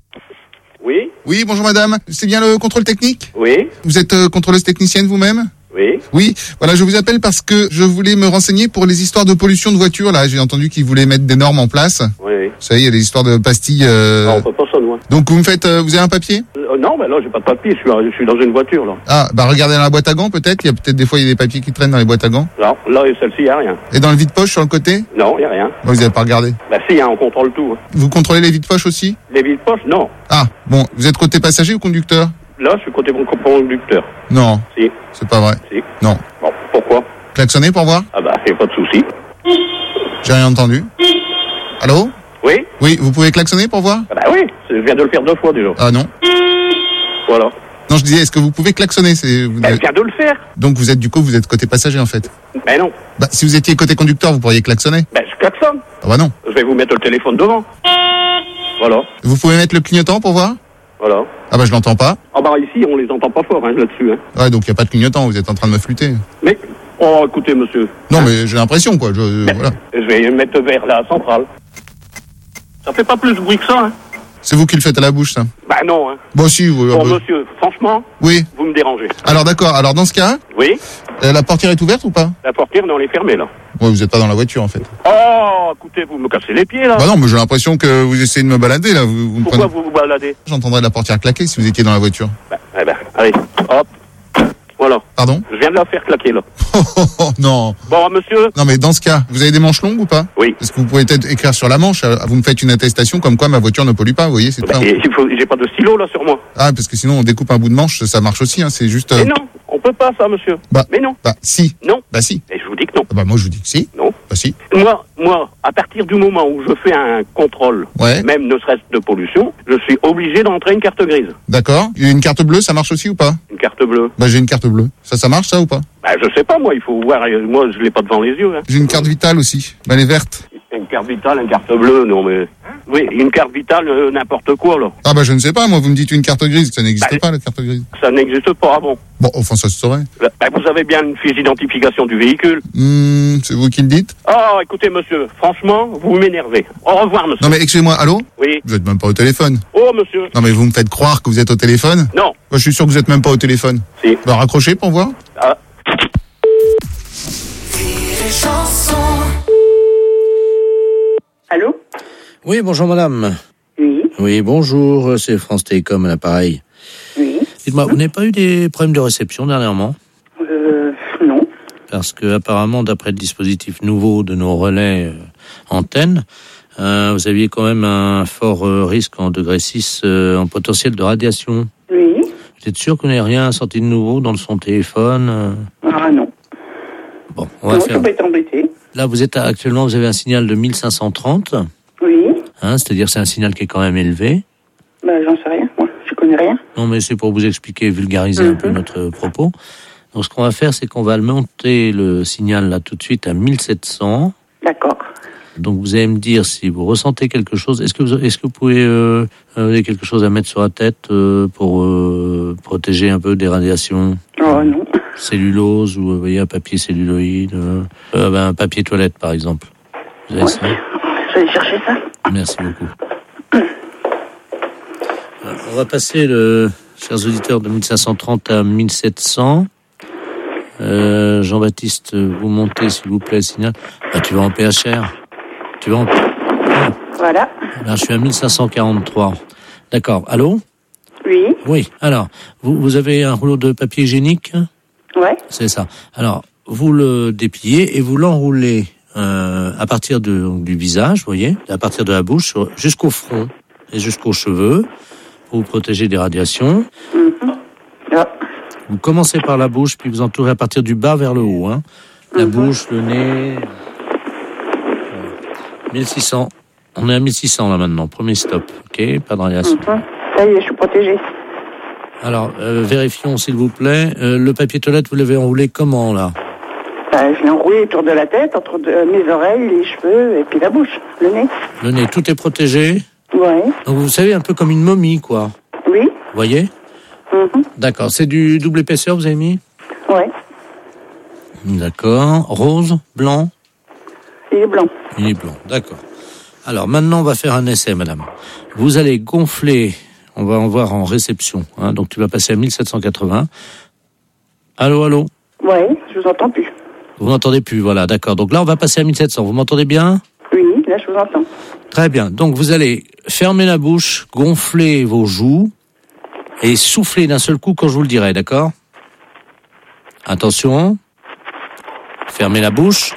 Oui. Oui, bonjour madame. C'est bien le contrôle technique? Oui. Vous êtes euh, contrôleuse technicienne vous-même? Oui. Oui, voilà, je vous appelle parce que je voulais me renseigner pour les histoires de pollution de voitures. Là, j'ai entendu qu'ils voulaient mettre des normes en place. Oui, oui. Vous savez, il y a des histoires de pastilles. Euh... Non, on peut pas ça, nous. Hein. Donc, vous me faites, euh, vous avez un papier? euh, Non, mais là, j'ai pas de papier. Je suis, je suis dans une voiture, là. Ah, bah regardez dans la boîte à gants, peut-être. Il y a peut-être des fois, il y a des papiers qui traînent dans les boîtes à gants. Non, là, celle-ci, il y a rien. Et dans le vide-poche sur le côté? Non, il y a rien. Bon, vous avez pas regardé? Bah si, hein, on contrôle tout. Hein. Vous contrôlez les vide-poches aussi? Les vides-poches, non. Ah, bon, vous êtes côté passager ou conducteur? Là, je suis côté mon conducteur. Non. Si. C'est pas vrai. Si. Non. Bon, pourquoi? Klaxonnez pour voir? Ah bah, y a pas de souci. J'ai rien entendu. Allô? Oui? Oui, vous pouvez klaxonner pour voir? Ah bah oui, je viens de le faire deux fois déjà. Ah non. Voilà. Non, je disais, est-ce que vous pouvez klaxonner? C'est... Vous Bah, avez... je viens de le faire. Donc vous êtes du coup, vous êtes côté passager en fait? Ben non. Bah si vous étiez côté conducteur, vous pourriez klaxonner? Ben je klaxonne. Ah bah non. Je vais vous mettre le téléphone devant. Voilà. Vous pouvez mettre le clignotant pour voir? Voilà. Ah bah je l'entends pas. Ah bah ici, on les entend pas fort hein, là-dessus. Hein. Ouais, donc il n'y a pas de clignotant, vous êtes en train de me flûter. Mais, oh écoutez monsieur. Non hein? Mais j'ai l'impression quoi, je, ben, voilà. Je vais mettre vers la centrale. Ça fait pas plus de bruit que ça, hein. C'est vous qui le faites à la bouche, ça? Bah non, hein. Bon, si, vous... Bon, bah... monsieur, franchement, oui. Vous me dérangez. Alors, d'accord. Alors, dans ce cas... Oui. Euh, la portière est ouverte ou pas? La portière, non, elle est fermée, là. Ouais, vous êtes pas dans la voiture, en fait. Oh, écoutez, vous me cassez les pieds, là. Bah non, mais j'ai l'impression que vous essayez de me balader, là. Vous, vous Pourquoi me prenez... vous vous baladez? J'entendrais la portière claquer si vous étiez dans la voiture. Bah, eh ben, allez, hop. Voilà. Pardon? Je viens de la faire claquer, là. Oh, oh, oh, non. Bon, monsieur. Non, mais dans ce cas, vous avez des manches longues ou pas? Oui. Est-ce que vous pouvez peut-être écrire sur la manche? Vous me faites une attestation comme quoi ma voiture ne pollue pas, vous voyez? C'est bah, très... il faut... J'ai pas de stylo, là, sur moi. Ah, parce que sinon, on découpe un bout de manche, ça marche aussi, hein. C'est juste... Euh... Mais non, on peut pas, ça, monsieur. Bah, mais non. Bah, si. Non. Bah, si. Et je vous dis que non. Bah, moi, je vous dis que si. Non. Bah, si. Moi, moi, à partir du moment où je fais un contrôle, ouais. même ne serait-ce de pollution, je suis obligé d'entrer une carte grise. D'accord. Une carte bleue, ça marche aussi ou pas? Une carte bleue. Bah, j'ai une carte bleue. Ça, ça marche, ça, ou pas? Bah, je sais pas, moi, il faut voir. Moi, je l'ai pas devant les yeux. Hein. J'ai une carte vitale aussi. Bah, elle est verte. Une carte vitale, une carte bleue, non, mais... Oui, une carte vitale, euh, n'importe quoi, là. Ah, bah, je ne sais pas, moi, vous me dites une carte grise. Ça n'existe bah, pas, la carte grise. Ça n'existe pas, ah bon. Bon, enfin, ça se saurait. Bah, vous avez bien une fiche d'identification du véhicule. Mmh, c'est vous qui le dites? Oh, écoutez, monsieur, franchement, vous m'énervez. Au revoir, monsieur. Non, mais excusez-moi, allô? Oui. Vous êtes même pas au téléphone. Oh, monsieur. Non, mais vous me faites croire que vous êtes au téléphone? Non. Bah, je suis sûr que vous êtes même pas au téléphone. Si. Bah, raccrochez pour voir. Ah. Allô? Oui, bonjour madame. Oui. Oui, bonjour, c'est France Télécom à l'appareil. Oui. Dites-moi, vous n'avez pas eu des problèmes de réception dernièrement? Euh, non. Parce que apparemment, d'après le dispositif nouveau de nos relais euh, antennes, euh, vous aviez quand même un fort euh, risque en degré six euh, en potentiel de radiation. Oui. Vous êtes sûr que vous n'avez rien sorti de nouveau dans son téléphone? euh... Ah non. Bon, on va non, faire... je peux être embêté. Là, vous êtes actuellement, vous avez un signal de mille cinq cent trente. Oui. Hein, c'est-à-dire c'est un signal qui est quand même élevé. Bah, j'en sais rien, moi. Je connais rien. Non, mais c'est pour vous expliquer, vulgariser mm-hmm. un peu notre propos. Donc, ce qu'on va faire, c'est qu'on va monter le signal là tout de suite à mille sept cents. D'accord. Donc, vous allez me dire si vous ressentez quelque chose. Est-ce que vous, est-ce que vous pouvez euh, avez quelque chose à mettre sur la tête euh, pour euh, protéger un peu des radiations? Oh non. Cellulose ou vous voyez un papier celluloïde, euh, euh, ben, un papier toilette par exemple. Vous avez ouais. ça? Je vais chercher ça. Merci beaucoup. Alors, on va passer, le, chers auditeurs, de mille cinq cent trente à mille sept cents. Euh, Jean-Baptiste, vous montez s'il vous plaît le signal. Ah, tu vas en P H R. Tu vas en... Voilà. Là, je suis à mille cinq cent quarante-trois. D'accord. Allô? Oui. Oui. Alors, vous, vous avez un rouleau de papier hygiénique? Ouais. C'est ça. Alors, vous le dépliez et vous l'enroulez euh, à partir de, donc, du visage, vous voyez, à partir de la bouche jusqu'au front et jusqu'aux cheveux pour vous protéger des radiations. Mm-hmm. Ouais. Vous commencez par la bouche, puis vous entourez à partir du bas vers le haut. Hein. La mm-hmm. bouche, le nez... mille six cents. On est à mille six cents là maintenant. Premier stop. OK? Pas de radiation. Mm-hmm. Ça y est, je suis protégée. Alors, euh, vérifions s'il vous plaît. Euh, le papier toilette, vous l'avez enroulé comment là? Bah, je l'ai enroulé autour de la tête, entre de, euh, mes oreilles, les cheveux et puis la bouche, le nez. Le nez, tout est protégé? Oui. Donc vous savez, un peu comme une momie, quoi. Oui. Vous voyez? Mm-hmm. D'accord. C'est du double épaisseur, vous avez mis? Oui. D'accord. Rose, blanc? Il est blanc. Il est blanc, d'accord. Alors maintenant, on va faire un essai, madame. Vous allez gonfler... On va en voir en réception. Hein. Donc, tu vas passer à mille sept cent quatre-vingts. Allô, allô? Ouais, je vous entends plus. Vous m'entendez plus, voilà, d'accord. Donc là, on va passer à mille sept cents. Vous m'entendez bien? Oui, là, je vous entends. Très bien. Donc vous allez fermer la bouche, gonfler vos joues et souffler d'un seul coup quand je vous le dirai, d'accord? Attention. Fermez la bouche.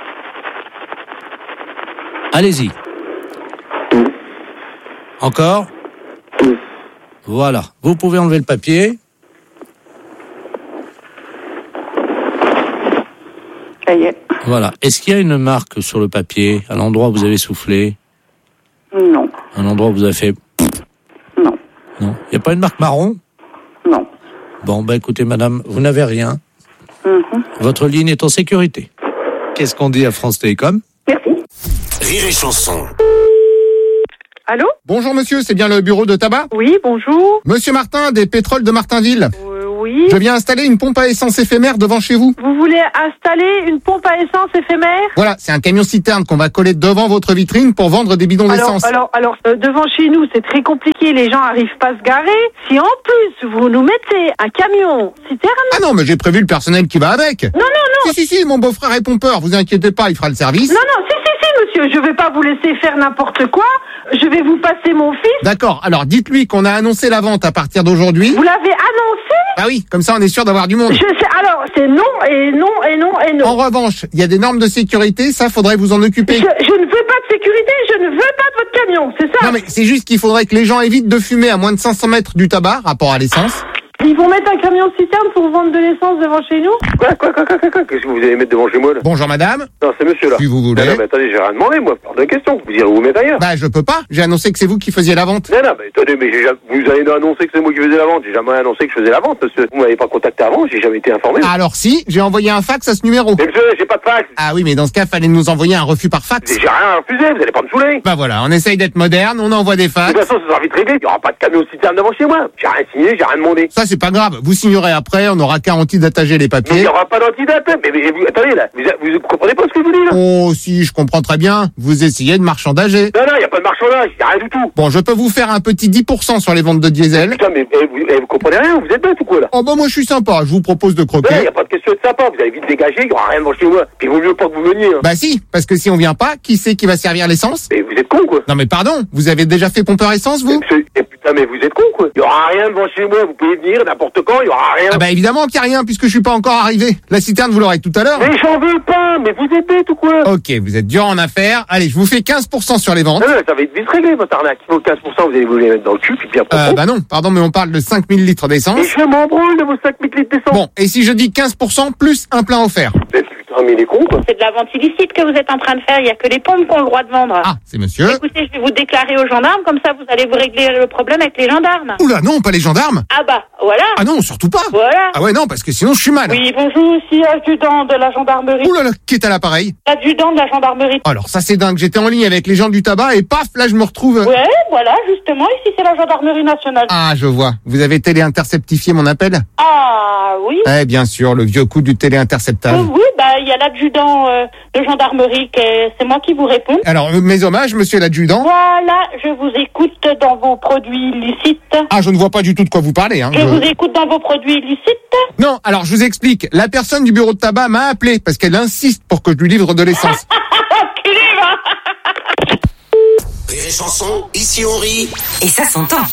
Allez-y. Encore. Voilà. Vous pouvez enlever le papier. Ça y est. Voilà. Est-ce qu'il y a une marque sur le papier, à l'endroit où vous avez soufflé? Non. Un endroit où vous avez fait... Non. Non. Il n'y a pas une marque marron? Non. Bon, bah écoutez, madame, vous n'avez rien. Mhm. Votre ligne est en sécurité. Qu'est-ce qu'on dit à France Télécom? Rire et chanson. Allô? Bonjour monsieur, c'est bien le bureau de tabac? Oui, bonjour. Monsieur Martin, des pétroles de Martinville. Euh, oui. Je viens installer une pompe à essence éphémère devant chez vous. Vous voulez installer une pompe à essence éphémère? Voilà, c'est un camion citerne qu'on va coller devant votre vitrine pour vendre des bidons Alors, d'essence. alors, alors, euh, devant chez nous, c'est très compliqué, les gens arrivent pas à se garer. Si en plus, vous nous mettez un camion citerne... Ah non, mais j'ai prévu le personnel qui va avec. Non, non, non. Si, si, si, mon beau-frère est pompeur, vous inquiétez pas, il fera le service. Non, non, si, si, si, monsieur, je vais pas vous laisser faire n'importe quoi. Je vais vous passer mon fils. D'accord, alors dites-lui qu'on a annoncé la vente à partir d'aujourd'hui. Vous l'avez annoncé? Ah oui, comme ça on est sûr d'avoir du monde. Je sais, alors, c'est non, et non, et non, et non. En revanche, il y a des normes de sécurité, ça faudrait vous en occuper. Je, je ne veux pas de sécurité, je ne veux pas de votre camion, c'est ça? Non mais c'est juste qu'il faudrait que les gens évitent de fumer à moins de cinq cents mètres du tabac, rapport à l'essence. Ils vont mettre un camion citerne pour vendre de l'essence devant chez nous? Quoi, quoi, quoi, quoi, quoi, quoi? Qu'est-ce que vous allez mettre devant chez moi, là? Bonjour madame. Non, c'est monsieur, là. Si vous voulez. Non, non, mais attendez, j'ai rien demandé, moi. Hors de question. Vous irez vous mettre ailleurs. Bah je peux pas, j'ai annoncé que c'est vous qui faisiez la vente. Non, non, mais attendez, mais j'ai jamais... vous avez annoncé que c'est moi qui faisais la vente. J'ai jamais annoncé que je faisais la vente, parce que vous m'avez pas contacté avant, j'ai jamais été informé. Ah, alors si, j'ai envoyé un fax à ce numéro. Mais monsieur, j'ai pas de fax. Ah oui, mais dans ce cas, fallait nous envoyer un refus par fax. J'ai rien refusé, vous allez pas me saouler. Bah voilà, on essaye d'être moderne, on envoie des fax. De toute façon, ça sera vite réglé. Il y aura pas de camion citerne devant chez moi. J'ai rien signé, j'ai rien demandé. Ça c'est pas grave, vous signerez après, on aura qu'à antidater les Mais il papiers. y aura pas d'antidate. Mais, mais vous, attendez, là. Vous, vous comprenez pas ce que je vous dis, là? Oh si, je comprends très bien, vous essayez de marchandager. Non, non, il y a pas de marchandage, y a rien du tout. Bon, je peux vous faire un petit dix pour cent sur les ventes de diesel. Putain, mais eh, vous, eh, vous comprenez rien, vous êtes bête ou quoi, là? Oh bah moi je suis sympa, je vous propose de croquer. Ouais, y a pas de question de sympa, vous allez vite dégager, y aura rien devant chez moi. Puis il vaut mieux pas que vous veniez, hein. Bah si, parce que si on vient pas, qui c'est qui va servir l'essence? Mais vous êtes con, quoi. Non mais pardon, vous avez déjà fait pompeur essence vous? Eh, eh, putain, mais vous êtes con, quoi. Y aura rien devant chez moi, vous pouvez venir n'importe quand, y aura rien. Ah bah évidemment qu'il y a rien puisque je suis pas encore arrivé. La citerne vous l'aurez tout à l'heure. Mais j'en veux pas, mais vous êtes bête ou quoi? Ok, vous êtes dur en affaires. Allez, je vous fais quinze pour cent sur les ventes. Non, non, ça va être vite réglé, votre arnaque. Il faut quinze pour cent, vous allez vous les mettre dans le cul, puis bien Euh, bah non, pardon, mais on parle de cinq mille litres d'essence. Et je m'en branle de vos cinq mille litres d'essence. Bon, et si je dis quinze pour cent plus un plein offert? Mais putain, mais il est con, quoi. C'est de la vente illicite que vous êtes en train de faire. Il n'y a que les pompes qui ont le droit de vendre. Ah, c'est monsieur. Écoutez, je vais vous déclarer aux gendarmes, comme ça vous allez vous régler le problème avec les gendarmes. Oula, non, pas les gendarmes. Ah bah, voilà. Ah non, surtout pas. Voilà. Ah ouais, non, parce que sinon je suis mal. Oui, bonjour, ici adjudant de la gendarmerie. Oula, là, qui est à l'appareil? Adjudant de la gendarmerie. Alors ça c'est dingue, j'étais en ligne avec les gens du tabac et paf, là je me retrouve... Ouais, voilà, justement, ici c'est la gendarmerie nationale. Ah, je vois. Vous avez téléinterceptifié mon appel? Ah, oui. Eh bien sûr, le vieux coup du téléinterceptage. Oui, oui, bah il y a l'adjudant euh, de gendarmerie, que c'est moi qui vous réponds. Alors, euh, mes hommages, monsieur l'adjudant. Voilà, je vous écoute dans vos produits illicites. Ah, je ne vois pas du tout de quoi vous parlez. Hein. Je, je vous écoute dans vos produits illicites. Non, alors je vous explique. La personne du bureau de tabac m'a appelé parce qu'elle insiste pour que je lui livre de l'essence. Rire et chanson, ici on rit. Et ça s'entend.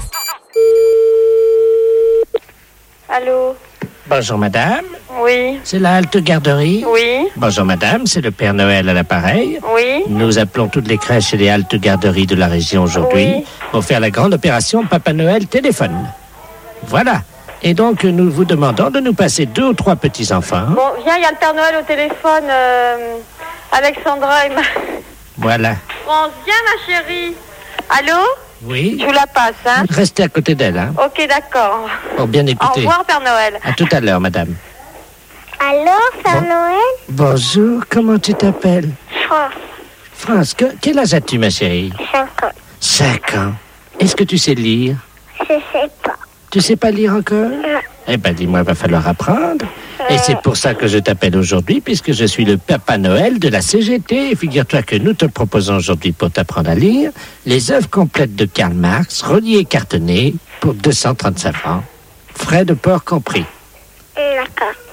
Allô? Bonjour madame, Oui. c'est la halte garderie. Oui. Bonjour madame, c'est le Père Noël à l'appareil. Oui. Nous appelons toutes les crèches et les haltes garderies de la région aujourd'hui Oui. pour faire la grande opération Papa Noël téléphone. Voilà. Et donc nous vous demandons de nous passer deux ou trois petits-enfants. Bon, viens, il y a le Père Noël au téléphone. euh, Alexandra et ma... Voilà. France, viens ma chérie. Allô? Oui. Je vous la passe, hein? Restez à côté d'elle, hein, Ok, d'accord. pour bien Au écouter. revoir, Père Noël. À tout à l'heure, madame. Allô, Père Noël? Bonjour, comment tu t'appelles? France, France, que- quel âge as-tu, ma chérie? cinq ans. Cinq ans. Est-ce que tu sais lire? Je sais pas. Tu sais pas lire encore? Non. Eh ben, dis-moi, il va falloir apprendre. Et c'est pour ça que je t'appelle aujourd'hui, puisque je suis le Papa Noël de la C G T. Et figure-toi que nous te proposons aujourd'hui, pour t'apprendre à lire, les œuvres complètes de Karl Marx, reliées et cartonnées, pour deux cent trente-cinq francs. Frais de port compris. D'accord.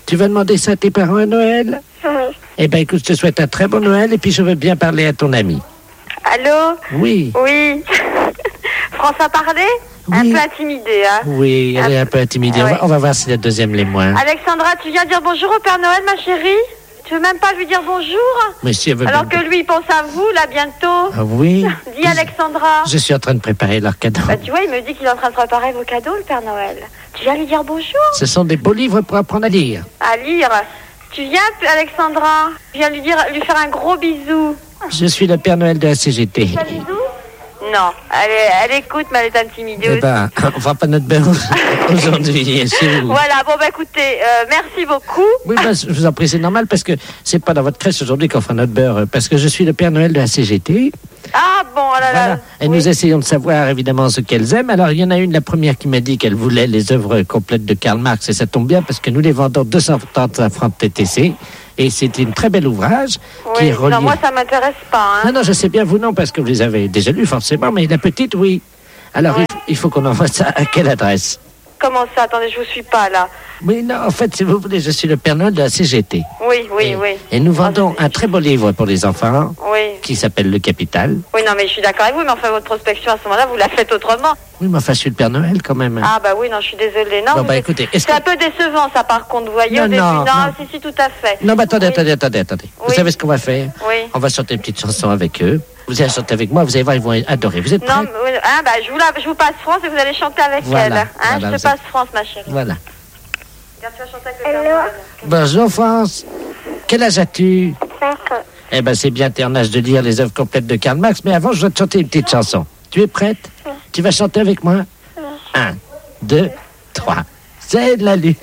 Tu vas demander ça à tes parents à Noël? Oui. Eh ben écoute, je te souhaite un très bon Noël et puis je veux bien parler à ton ami. Allô? Oui. Oui. France a parlé? Un peu intimidée, hein? Oui, elle est un peu intimidée. Ah, on, va, ouais. on va voir si la deuxième l'est moins. Alexandra, tu viens dire bonjour au Père Noël, ma chérie? Tu veux même pas lui dire bonjour? Mais si elle veut Alors bien- que lui, il pense à vous, là, bientôt. Ah oui. Dis, Alexandra. Je suis en train de préparer leur cadeau. Bah, tu vois, il me dit qu'il est en train de préparer vos cadeaux, le Père Noël. Tu viens lui dire bonjour? Ce sont des beaux livres pour apprendre à lire. À lire. Tu viens, Alexandra? Tu viens lui dire, lui faire un gros bisou. Je suis le Père Noël de la C G T. Un bisou? Non, elle, est- elle écoute, mais elle est intimidée Eh aussi. ben, on va pas notre beurre aujourd'hui chez vous. Voilà, bon, bah écoutez, euh, merci beaucoup. Oui, ben, je vous en prie, c'est normal parce que c'est pas dans votre crèche aujourd'hui qu'on fera notre beurre, parce que je suis le Père Noël de la C G T. Ah, bon, oh là là. Voilà. Et nous essayons de savoir évidemment ce qu'elles aiment. Alors, il y en a une, la première, qui m'a dit qu'elle voulait les œuvres complètes de Karl Marx, et ça tombe bien parce que nous les vendons deux cent trente-cinq francs de T T C. Et c'est un très bel ouvrage qui Oui, est relié. non, moi, ça m'intéresse pas, hein. Non, non, je sais bien, vous non, parce que vous les avez déjà lus forcément, mais la petite, oui. Alors, il, il faut qu'on envoie ça à quelle adresse? Comment ça? Attendez, je vous suis pas, là. Oui, non, en fait, si vous voulez, je suis le Père Noël de la C G T. Oui, oui, oui. Et nous vendons un très beau livre pour les enfants Oui. qui s'appelle Le Capital. Oui, non, mais je suis d'accord avec vous, mais enfin, votre prospection, à ce moment-là, vous la faites autrement. Oui, mais enfin, je suis le Père Noël quand même. Ah, bah oui, non, je suis désolée. Non, Bon, vous bah, êtes- écoutez, est-ce c'est un peu décevant, ça, par contre, vous voyez, Non, au début. non, Non, non. si, si, tout à fait. Non, mais attendez, attendez, attendez, attendez. Vous Oui. savez ce qu'on va faire? Oui. On va chanter une petite chanson avec eux. Vous allez chanter avec moi, vous allez voir, ils vont adorer. Vous êtes prêts? Non, mais, oui, hein, bah, je vous, la, je vous passe France et vous allez chanter avec Voilà, elle. Hein, voilà, je vous te passe France, ma chérie. Voilà. Regarde, tu vas chanter avec le Père Noël. Bonjour, France. Quel âge as-tu? Cinq ans. Eh ben, c'est bien, t'es en âge de lire les œuvres complètes de Karl Marx, mais avant, je dois te chanter une petite chanson. Tu es prête? Tu vas chanter avec moi? Un, deux, trois. C'est la lutte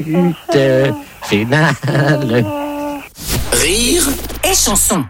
finale. Rire et chanson.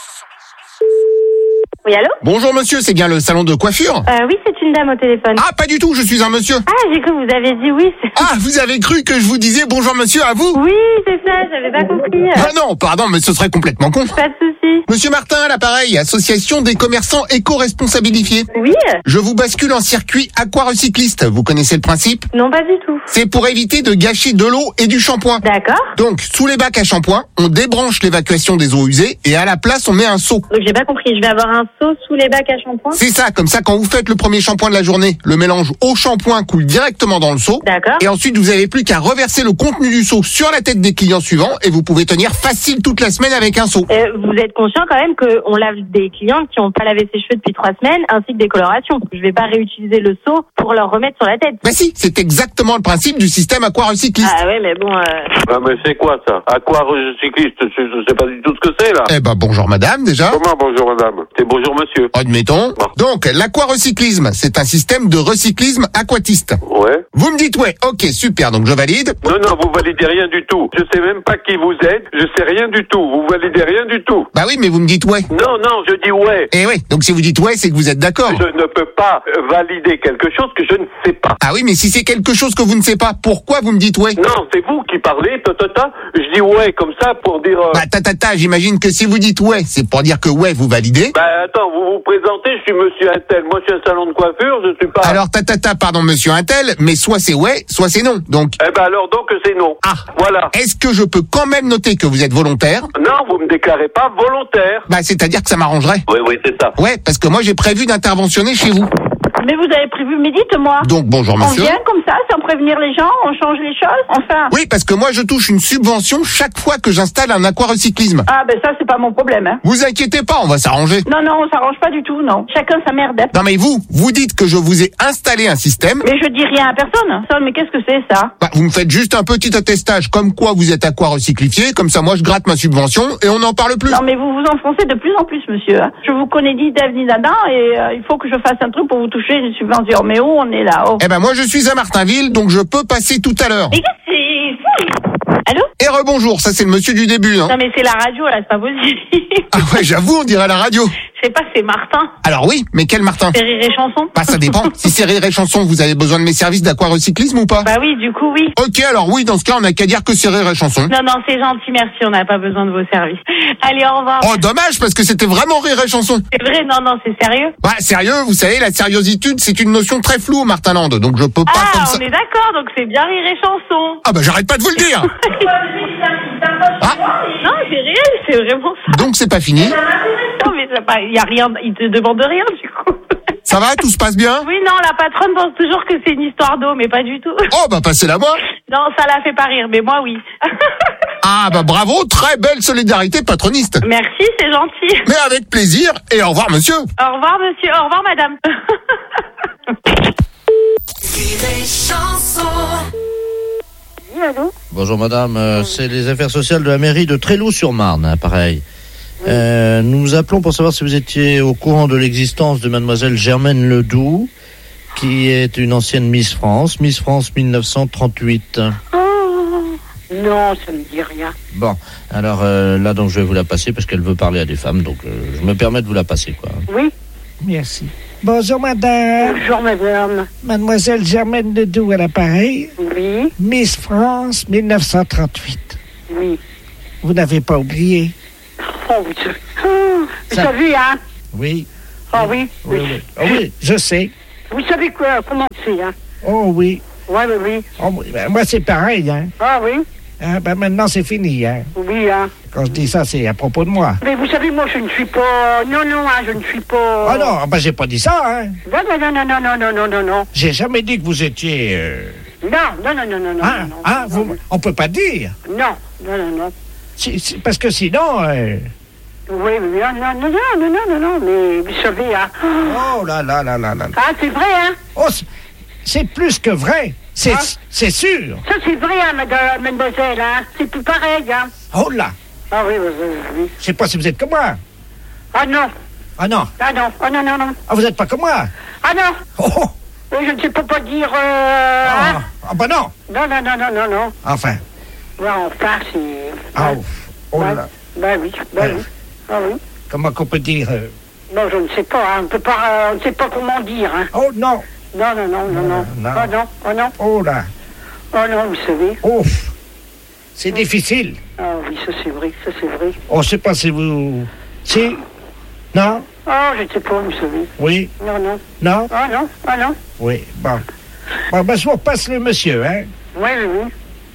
Oui, allô? Bonjour monsieur, c'est bien le salon de coiffure? Euh, oui, c'est une dame au téléphone. Ah, pas du tout, je suis un monsieur. Ah, j'ai cru que vous avez dit oui. c'est- Ah, vous avez cru que je vous disais bonjour monsieur à vous? Oui, c'est ça, j'avais pas compris. Ah non, pardon, mais ce serait complètement con. Pas de souci. Monsieur Martin, à l'appareil, association des commerçants éco-responsabilifiés. Oui. Je vous bascule en circuit aquarecycliste. Vous connaissez le principe? Non, pas du tout. C'est pour éviter de gâcher de l'eau et du shampoing. D'accord. Donc, sous les bacs à shampoing, on débranche l'évacuation des eaux usées et à la place, on met un seau. Donc j'ai pas compris, je vais avoir un seau sous les bacs à shampoing. C'est ça, comme ça, quand vous faites le premier shampoing de la journée, le mélange eau-shampoing coule directement dans le seau. D'accord. Et ensuite, vous avez plus qu'à reverser le contenu du seau sur la tête des clients suivants et vous pouvez tenir facile toute la semaine avec un seau. Euh, vous êtes conscient quand même qu'on lave des clients qui n'ont pas lavé ses cheveux depuis trois semaines, ainsi que des colorations. Je vais pas réutiliser le seau pour leur remettre sur la tête. Bah si, c'est exactement le principe du système aquarecycliste. Ah ouais, mais bon... Euh... Ah, mais c'est quoi ça? Aquarecycliste, je, je sais pas du tout ce que c'est là. Eh ben bonjour madame déjà. Comment bonjour madame? C'est bonjour monsieur. Admettons. Donc l'aquarecyclisme, c'est un système de recyclisme aquatiste. Ouais. Vous me dites ouais, ok super, donc je valide. Non, non, vous validez rien du tout. Je sais même pas qui vous êtes, je sais rien du tout. Vous validez rien du tout. Bah oui, mais vous me dites ouais. Non, non, je dis ouais. Eh oui, donc si vous dites ouais, c'est que vous êtes d'accord. Je ne peux pas euh, valider quelque chose que je ne sais pas. Ah oui, mais si c'est quelque chose que vous ne savez pas, pourquoi vous me dites ouais? Non, c'est vous qui parlez, ta, ta, ta. Je dis ouais comme ça pour dire... euh, Bah ta ta ta, j'imagine que si vous dites ouais, c'est pour dire que ouais, vous validez. Bah attends, vous vous présentez, je suis monsieur Intel. Moi, je suis un salon de coiffure, je suis pas... Alors ta ta ta, pardon monsieur Intel, mais soit c'est ouais, soit c'est non. Donc... Eh ben alors donc c'est non. Ah. Voilà. Est-ce que je peux quand même noter que vous êtes volontaire? Non, vous me déclarez pas volontaire. Bah c'est-à-dire que ça m'arrangerait. Oui, oui, c'est ça. Ouais, parce que moi j'ai prévu d'interventionner chez vous. Mais vous avez prévu, mais dites-moi. Donc bonjour On monsieur. vient comme ça, sans prévenir les gens, on change les choses, enfin. Oui, parce que moi je touche une subvention chaque fois que j'installe un aquarecyclisme. Ah ben ça, c'est pas mon problème, hein. Vous inquiétez pas, on va s'arranger. Non, non, on s'arrange pas du tout, non. Chacun sa merde. Non mais vous, vous dites que je vous ai installé un système. Mais je dis rien à personne. Ça, mais qu'est-ce que c'est, ça? Bah, vous me faites juste un petit attestage comme quoi vous êtes aquarecyclifié, comme ça moi je gratte ma subvention et on n'en parle plus. Non, mais vous vous enfoncez de plus en plus, monsieur. hein. Je vous connais ni d'Ève ni d'Adam et euh, il faut que je fasse un truc pour vous toucher une subvention. Mais où on est là? Oh. Eh ben moi je suis à Martinville, donc je peux passer tout à l'heure. Mais qu'est-ce que c'est fou? Allô? Et rebonjour, ça c'est le monsieur du début. Hein. Non, mais c'est la radio, là, c'est pas possible. Ah ouais, j'avoue, on dirait la radio. Je sais pas, c'est Martin. Alors oui, mais quel Martin? C'est Rire et Chanson. Bah ça dépend. Si c'est Rire et Chanson, vous avez besoin de mes services d'aquarecyclisme ou pas? Bah oui, du coup, oui. Ok, alors oui, dans ce cas, on n'a qu'à dire que c'est Rire et Chanson. Non, non, c'est gentil, merci, on n'a pas besoin de vos services. Allez, au revoir. Oh, dommage, parce que c'était vraiment Rire et Chanson. C'est vrai, non, non, c'est sérieux. Bah, sérieux, vous savez, la sériositude, c'est une notion très floue au Martinland, donc je peux pas Ah, comme on ça. est d'accord, donc c'est bien Rire et Chanson. Ah bah j'arrête pas de vous le dire. Non, c'est réel, c'est vraiment ça. Donc c'est pas fini. Non, mais il y a rien, il te demande rien, du coup. Ça va, tout se passe bien? Oui, non, la patronne pense toujours que c'est une histoire d'eau, mais pas du tout. Oh bah passez-la moi. Non, ça la fait pas rire, mais moi, oui. Ah bah bravo, très belle solidarité patroniste. Merci, c'est gentil. Mais avec plaisir, et au revoir monsieur. Au revoir, monsieur, au revoir, madame. Oui, allô? Bonjour madame, euh, c'est les affaires sociales de la mairie de Tréloux-sur-Marne, hein, pareil. Euh, nous vous appelons pour savoir si vous étiez au courant de l'existence de mademoiselle Germaine Ledoux, qui est une ancienne Miss France, Miss France mille neuf cent trente-huit. Oh, non, ça me dit rien. Bon, alors euh, là donc je vais vous la passer parce qu'elle veut parler à des femmes, donc euh, je me permets de vous la passer, quoi. Oui. Merci. Bonjour madame. Bonjour madame. Mademoiselle Germaine Ledoux à l'appareil. Oui. Miss France mille neuf cent trente-huit. Oui. Vous n'avez pas oublié? Oh, vous savez, oh, vous Ça... savez, hein? Oui. Ah oui. Oui, oui. Oh, oui, je sais. Vous savez quoi, comment c'est, hein? Oh oui. Ouais, oui, oui. Oh, oui. Ben, moi c'est pareil, hein. Ah oui. Ah, ben maintenant c'est fini, hein. Oui, hein. Quand je dis ça, c'est à propos de moi. Mais vous savez, moi je ne suis pas... Non, non, hein, je ne suis pas... Ah non, ben j'ai pas dit ça, hein. Non, non, non, non, non, non, non, non, non. J'ai jamais dit que vous étiez... Euh... Non, non, non, non, non, non. Ah, non, ah non, vous... non. On peut pas dire. Non, non, non, non. Si, si, parce que sinon... Euh... Oui, oui, non, non, non, non, non, non, non, mais vous savez, hein... Oh là là là là là. Ah, c'est vrai, hein? Oh, c'est plus que vrai. C'est Ah. c'est sûr. Ça, c'est vrai, hein, madame, mademoiselle, hein? C'est plus pareil, hein? Oh là. Ah oui, oui, oui, oui. Je sais pas si vous êtes comme moi. Ah non. Ah non. Ah non, ah non, non, non. Ah, vous êtes pas comme moi. Ah non. Oh, oh. Oui, je ne sais pas pas dire... Euh... Ah, hein? ah bah non. Non, non, non, non, non, non. Enfin. Ouais, enfin, c'est... Ah, oh ouais. là. Ben oui, ben Ouais. oui. Ah oui. Comment qu'on peut dire euh... Non, je ne sais pas, hein. On peut pas... euh, on ne sait pas comment dire, hein. Oh non. Non, non, non, non, non. non. Oh non, oh non. Oh là. Oh non, vous savez. Oh. C'est difficile. Ah oui, ça c'est vrai, ça c'est vrai. Oh, je sais pas si vous... Si. Non. Oh, je ne sais pas, vous savez. Oui. Non, non. Non. Ah non, ah non. Oui. Bon. Bon, ben, je vous repasse le monsieur, hein. Oui, oui, oui.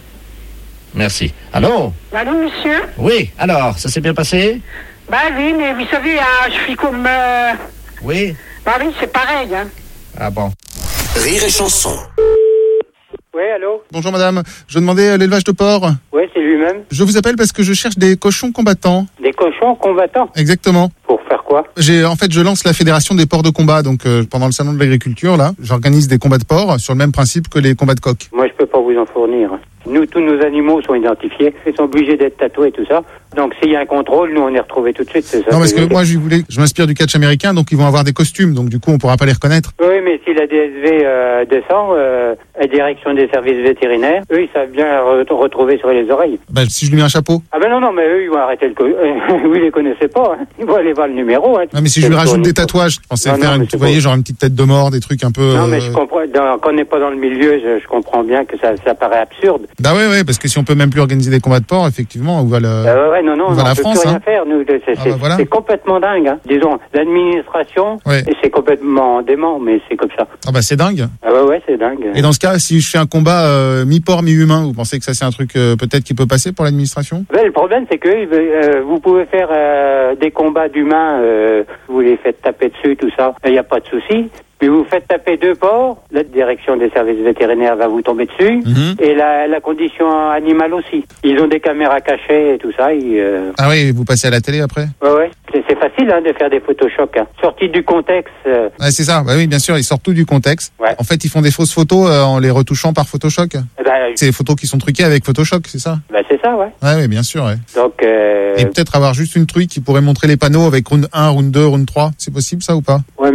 Merci. Allô? Allô, monsieur? Oui. Alors, ça s'est bien passé? Bah oui, mais vous savez, hein, je suis comme... Euh... Oui. Bah oui, c'est pareil, hein. Ah bon. Rire et chanson. Oui, allô? Bonjour madame, je demandais euh, l'élevage de porc. Oui, c'est lui-même. Je vous appelle parce que je cherche des cochons combattants. Des cochons combattants? Exactement. Pour faire quoi? J'ai en fait je lance la fédération des porcs de combat, donc euh, pendant le salon de l'agriculture là, j'organise des combats de porcs sur le même principe que les combats de coqs. Moi, je peux pas vous en fournir. Nous, tous nos animaux sont identifiés. Ils sont obligés d'être tatoués et tout ça. Donc, s'il y a un contrôle, nous, on est retrouvés tout de suite. C'est ça. Non parce que moi je voulais, je m'inspire du catch américain, donc ils vont avoir des costumes, donc du coup on pourra pas les reconnaître. Oui, mais si la D S V euh, descend, euh, la direction des services vétérinaires, eux, ils savent bien re- retrouver sur les oreilles. Ben si je lui mets un chapeau. Ah ben non, non, mais eux, ils vont arrêter le... Co- vous les connaissez pas, hein. Ils vont aller voir le numéro. Hein. Non mais si je lui rajoute des tatouages, je pensais Non, faire non, une, mais c'est vous voyez, beau. genre une petite tête de mort, des trucs un peu... Non, mais euh, je comprends. Dans, quand on n'est pas dans le milieu, je, je comprends bien que ça, ça paraît absurde. Bah ouais, ouais, parce que si on peut même plus organiser des combats de porcs, effectivement, on va le... Euh, ouais, non, non, on va non, la on peut France, plus rien hein. faire. Nous, c'est, c'est, Ah bah voilà. c'est complètement dingue. Hein. Disons, l'administration, Ouais. et c'est complètement dément, mais c'est comme ça. Ah bah c'est dingue. Ah ouais, ouais, c'est dingue. Et dans ce cas, si je fais un combat euh, mi-porc, mi-humain, vous pensez que ça c'est un truc euh, peut-être qui peut passer pour l'administration? Ouais, le problème, c'est que euh, vous pouvez faire euh, des combats d'humains, euh, vous les faites taper dessus, tout ça, il n'y a pas de souci. Mais vous faites taper deux porcs, la direction des services vétérinaires va vous tomber dessus, Mhm. et la, la condition animale aussi. Ils ont des caméras cachées et tout ça. Ils, euh... Ah oui, vous passez à la télé après? Ouais, ouais. C'est, c'est facile hein, de faire des Photoshop. Hein. Sortis du contexte. Euh... Ouais, c'est ça. Bah oui, bien sûr, ils sortent tout du contexte. Ouais. En fait, ils font des fausses photos euh, en les retouchant par Photoshop. eh ben, C'est des photos qui sont truquées avec Photoshop, c'est ça? ben, c'est ça, ouais. Ouais, ouais, bien sûr, ouais. Donc, euh... Et peut-être avoir juste une truc qui pourrait montrer les panneaux avec round un, round deux, round trois. C'est possible ça ou pas? ouais, mais vous pouvez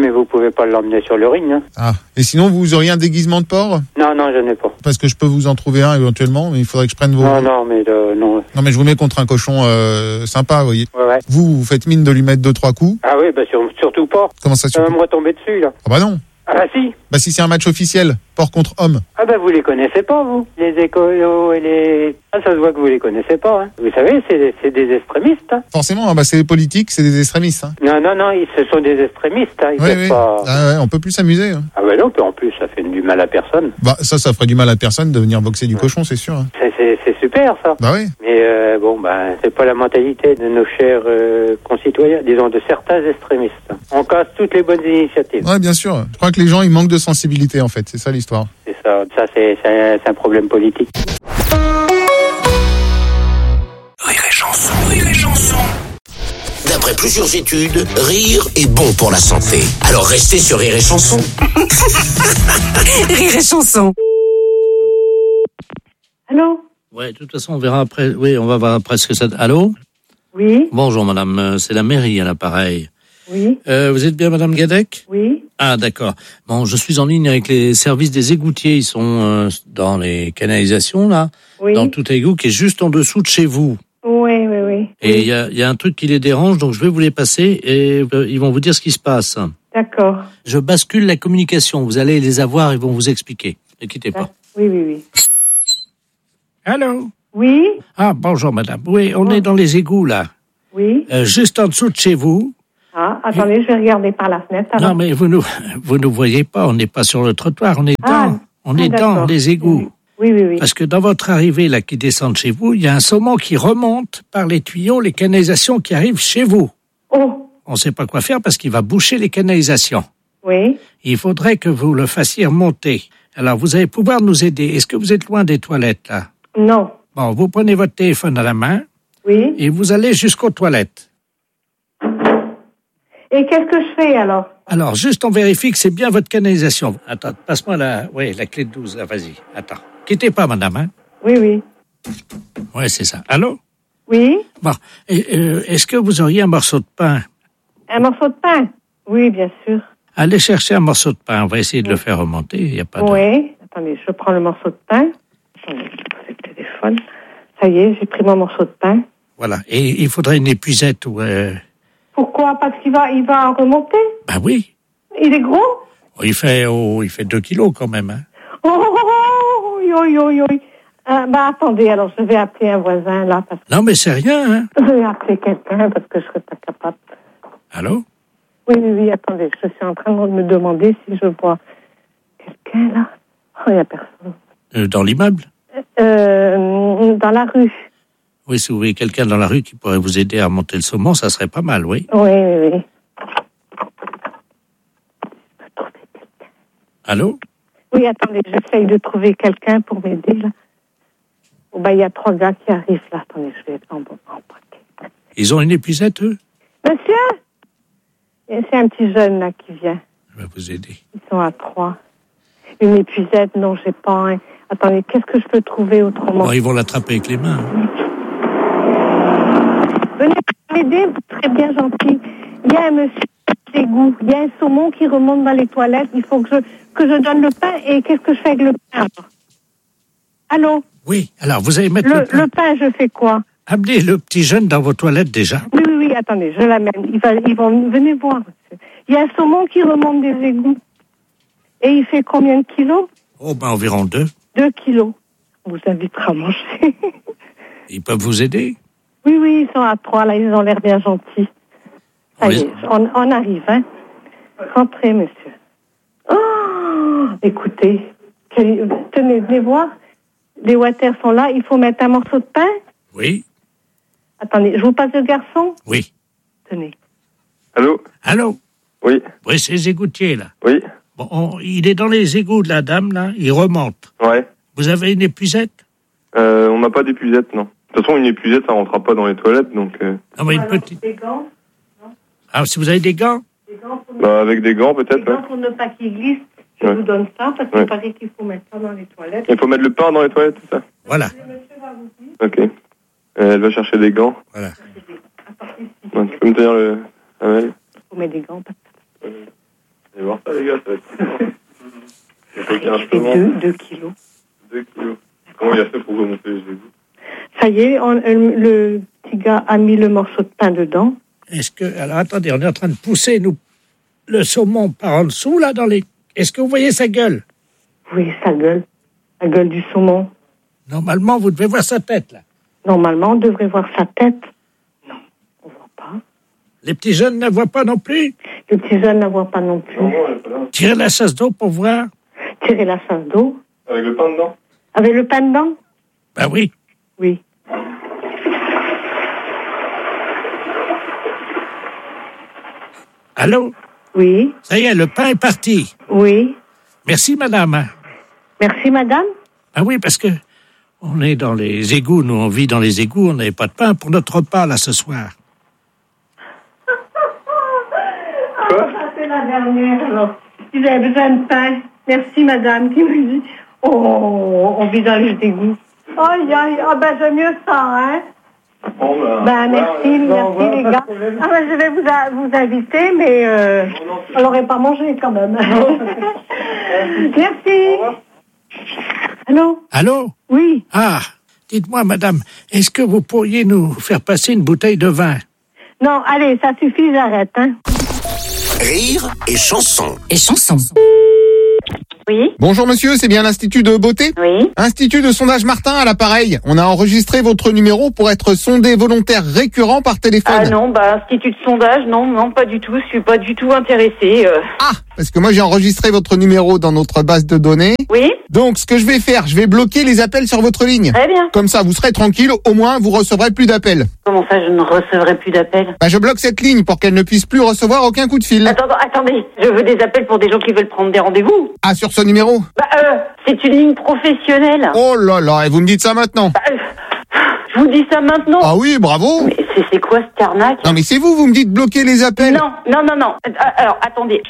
vais pas l'emmener sur le ring. Hein. Ah. Et sinon, vous auriez un déguisement de porc? Non, non, je n'ai pas. Parce que je peux vous en trouver un éventuellement, mais il faudrait que je prenne vos... Non, non, mais euh, non. Non, mais je vous mets contre un cochon euh, sympa, vous voyez. Ouais, ouais. Vous, vous faites mine de lui mettre deux, trois coups. Ah oui, bah sur, surtout pas. Comment ça, Ça va me retomber dessus, là. Ah bah non. Ah bah si. Bah si c'est un match officiel, porc contre homme. Ah bah vous les connaissez pas, vous. Les écolos et les... Ah, ça se voit que vous les connaissez pas, hein. Vous savez, c'est, c'est des extrémistes, hein. Forcément, bah c'est les politiques, c'est des extrémistes. Hein. Non, non, non, ils, ce sont des extrémistes, hein. Ils oui, peuvent oui. pas... Ah ouais, on peut plus s'amuser. Hein. Ah bah non, en plus, ça fait du mal à personne. Bah ça, ça ferait du mal à personne de venir boxer du cochon, c'est sûr. Hein. C'est, c'est, c'est super, ça. Bah oui. Mais euh, bon, bah c'est pas la mentalité de nos chers euh, concitoyens, disons de certains extrémistes. On casse toutes les bonnes initiatives. Ouais, bien sûr. Je crois que les gens, ils manquent de sensibilité, en fait. C'est ça l'histoire. C'est ça. Ça, c'est, c'est, c'est un problème politique. Rire et chanson, rire et chanson. D'après plusieurs études, rire est bon pour la santé. Alors restez sur Rire et chanson. Rire et chanson. Allô? Ouais, de toute façon, on verra après. Oui, on va voir après ce que ça... Allô? Oui. Bonjour, madame. Euh, C'est la mairie à l'appareil. Oui. Euh, vous êtes bien madame Gadec? Oui. Ah, d'accord. Bon, je suis en ligne avec les services des égoutiers. Ils sont euh, dans les canalisations, là. Oui. Dans tout égout qui est juste en dessous de chez vous. Oui, oui, oui. Et il y a, y a un truc qui les dérange, donc je vais vous les passer et euh, ils vont vous dire ce qui se passe. D'accord. Je bascule la communication. Vous allez les avoir, ils vont vous expliquer. Ne quittez pas. Oui, oui, oui. Allô? Oui. Ah, bonjour madame. Oui, on est dans les égouts, là. Oui. Euh, juste en dessous de chez vous. Ah, attendez, je vais regarder par la fenêtre. Alors. Non, mais vous nous, vous nous voyez pas, on n'est pas sur le trottoir, on est Ah, dans, on ah, est dans d'accord. les égouts. Oui, oui, oui. Parce que dans votre arrivée, là, qui descend de chez vous, il y a un saumon qui remonte par les tuyaux, les canalisations qui arrivent chez vous. Oh. On sait pas quoi faire parce qu'il va boucher les canalisations. Oui. Il faudrait que vous le fassiez remonter. Alors, vous allez pouvoir nous aider. Est-ce que vous êtes loin des toilettes, là? Non. Bon, vous prenez votre téléphone à la main. Oui. Et vous allez jusqu'aux toilettes. Et qu'est-ce que je fais, alors? Alors, juste on vérifie que c'est bien votre canalisation. Attends, passe-moi la, oui, la clé de douze, là, vas-y. Attends. Quittez pas, madame, hein? Oui, oui. Ouais, c'est ça. Allô? Oui. Bon. Et, euh, est-ce que vous auriez un morceau de pain? Un morceau de pain? Oui, bien sûr. Allez chercher un morceau de pain. On va essayer de le faire remonter. Il n'y a pas de... Oui. Attendez, je prends le morceau de pain. Attendez, je pose le téléphone. Ça y est, j'ai pris mon morceau de pain. Voilà. Et il faudrait une épuisette ou... Euh... Pourquoi? Parce qu'il va, il va remonter? Ben oui. Il est gros? Oh, il fait, oh, il fait deux kilos quand même, hein. Oh, oh, oh, oh, oui, oui, oui. Euh, bah, attendez, alors je vais appeler un voisin, là, parce que... Non, mais c'est rien, hein. Je vais appeler quelqu'un, parce que je serais pas capable. Allô? Oui, oui, oui, attendez, je suis en train de me demander si je vois quelqu'un, là. Oh, il n'y a personne. Euh, dans l'immeuble? Euh, dans la rue. Oui, si vous voyez quelqu'un dans la rue qui pourrait vous aider à remonter le saumon, ça serait pas mal, oui. Oui, oui, oui. Allô? Oui, attendez, j'essaye de trouver quelqu'un pour m'aider, là. Oh, bah, il y a trois gars qui arrivent, là. Attendez, je vais être en, en paquet. Ils ont une épuisette, eux? Monsieur? Et c'est un petit jeune, là, qui vient. Je vais vous aider. Ils sont à trois. Une épuisette, non, j'ai pas un... Attendez, qu'est-ce que je peux trouver autrement? Bon, ils vont l'attraper avec les mains. Venez m'aider, très bien gentil. Il y a un monsieur d'égout, il y a un saumon qui remonte dans les toilettes. Il faut que je, que je donne le pain. Et qu'est-ce que je fais avec le pain? Allô? Oui, alors vous allez mettre le, le pain. Le pain, je fais quoi? Amenez le petit jeune dans vos toilettes déjà. Oui, oui, oui, attendez, je l'amène. Ils, va, ils vont, venez voir, monsieur. Il y a un saumon qui remonte des égouts. Et il fait combien de kilos? Oh, ben environ deux. Deux kilos. On vous invitera à manger. Ils peuvent vous aider? Oui, oui, ils sont à trois, là, ils ont l'air bien gentils. Ça y est, on, on arrive, hein. Rentrez, monsieur. Oh, écoutez, quel, tenez, venez voir. Les water sont là, il faut mettre un morceau de pain. Oui. Attendez, je vous passe le garçon? Oui. Tenez. Allô? Allô? Oui. Oui, c'est les égoutiers, là. Oui. Bon, on, il est dans les égouts de la dame, là, il remonte. Ouais. Vous avez une épuisette? Euh, on n'a pas d'épuisette, non. De toute façon, une épuisette, ça rentrera pas dans les toilettes, donc... Euh... Non, mais une petite... Des gants? Ah, si vous avez des gants? Des gants pour Bah, avec des gants, peut-être, Des ouais. gants pour ne pas qu'ils glissent. Je Ouais. vous donne ça, parce qu'il Ouais. paraît qu'il faut mettre ça dans les toilettes. Il faut mettre le pain dans les toilettes, c'est ça? Voilà. Ok. Euh, elle va chercher des gants. Voilà. Ouais, tu peux me tenir le... Ah ouais. Il faut mettre des gants. Parce que... Allez voir ça, les gars, ça va être cool. Il fait quinze fait deux, deux kilos. deux kilos. Comment il a fait pour remonter les égouts? Ça y est, on, le, le petit gars a mis le morceau de pain dedans. Est-ce que... Alors, attendez, on est en train de pousser, nous, le saumon par en dessous, là, dans les... Est-ce que vous voyez sa gueule? Oui, sa gueule. La gueule du saumon. Normalement, vous devez voir sa tête, là. Normalement, on devrait voir sa tête. Non, on voit pas. Les petits jeunes ne voient pas non plus? Les petits jeunes ne voient pas non plus. Non, non, elle est pas là. Tirez la chasse d'eau pour voir. Tirer la chasse d'eau. Avec le pain dedans? Avec le pain dedans? Ben oui. Oui. Allô? Oui. Ça y est, le pain est parti. Oui. Merci, madame. Merci, madame. Ah oui, parce que on est dans les égouts, nous, on vit dans les égouts, on n'avait pas de pain pour notre repas, là, ce soir. Ah, ça, c'est la dernière, alors. Si vous avez besoin de pain, merci, madame, qui me dit, oh, on vit dans les égouts. Aïe, aïe, ah ben, j'aime mieux ça, hein. Bon, ben, Ben, merci, ouais, merci, ouais, les pas de gars. problème. Ah ben, je vais vous, a- vous inviter, mais euh, on l'aurait pas mangé, quand même. Merci. Allô? Allô? Oui. Ah, dites-moi, madame, est-ce que vous pourriez nous faire passer une bouteille de vin? Non, allez, ça suffit, j'arrête, hein. Rire et chanson. Et chanson. Oui. Bonjour monsieur, c'est bien l'Institut de beauté? Oui. Institut de sondage Martin à l'appareil. On a enregistré votre numéro pour être sondé volontaire récurrent par téléphone. Ah non, bah, institut de sondage, non, non, pas du tout. Je suis pas du tout intéressée. euh. Ah, parce que moi j'ai enregistré votre numéro dans notre base de données. Oui. Donc ce que je vais faire, je vais bloquer les appels sur votre ligne. Très bien. Comme ça, vous serez tranquille, au moins vous recevrez plus d'appels. Comment ça, je ne recevrai plus d'appels? Bah, je bloque cette ligne pour qu'elle ne puisse plus recevoir aucun coup de fil. Attends, attendez, je veux des appels pour des gens qui veulent prendre des rendez-vous. Ah, sur ce numéro? Bah, euh, c'est une ligne professionnelle. Oh là là, et vous me dites ça maintenant? Bah, euh, je vous dis ça maintenant. Ah oui, bravo. Mais c'est, c'est quoi cette arnaque? Non mais c'est vous, vous me dites bloquer les appels. Non, non, non, non. Euh, Alors, attendez.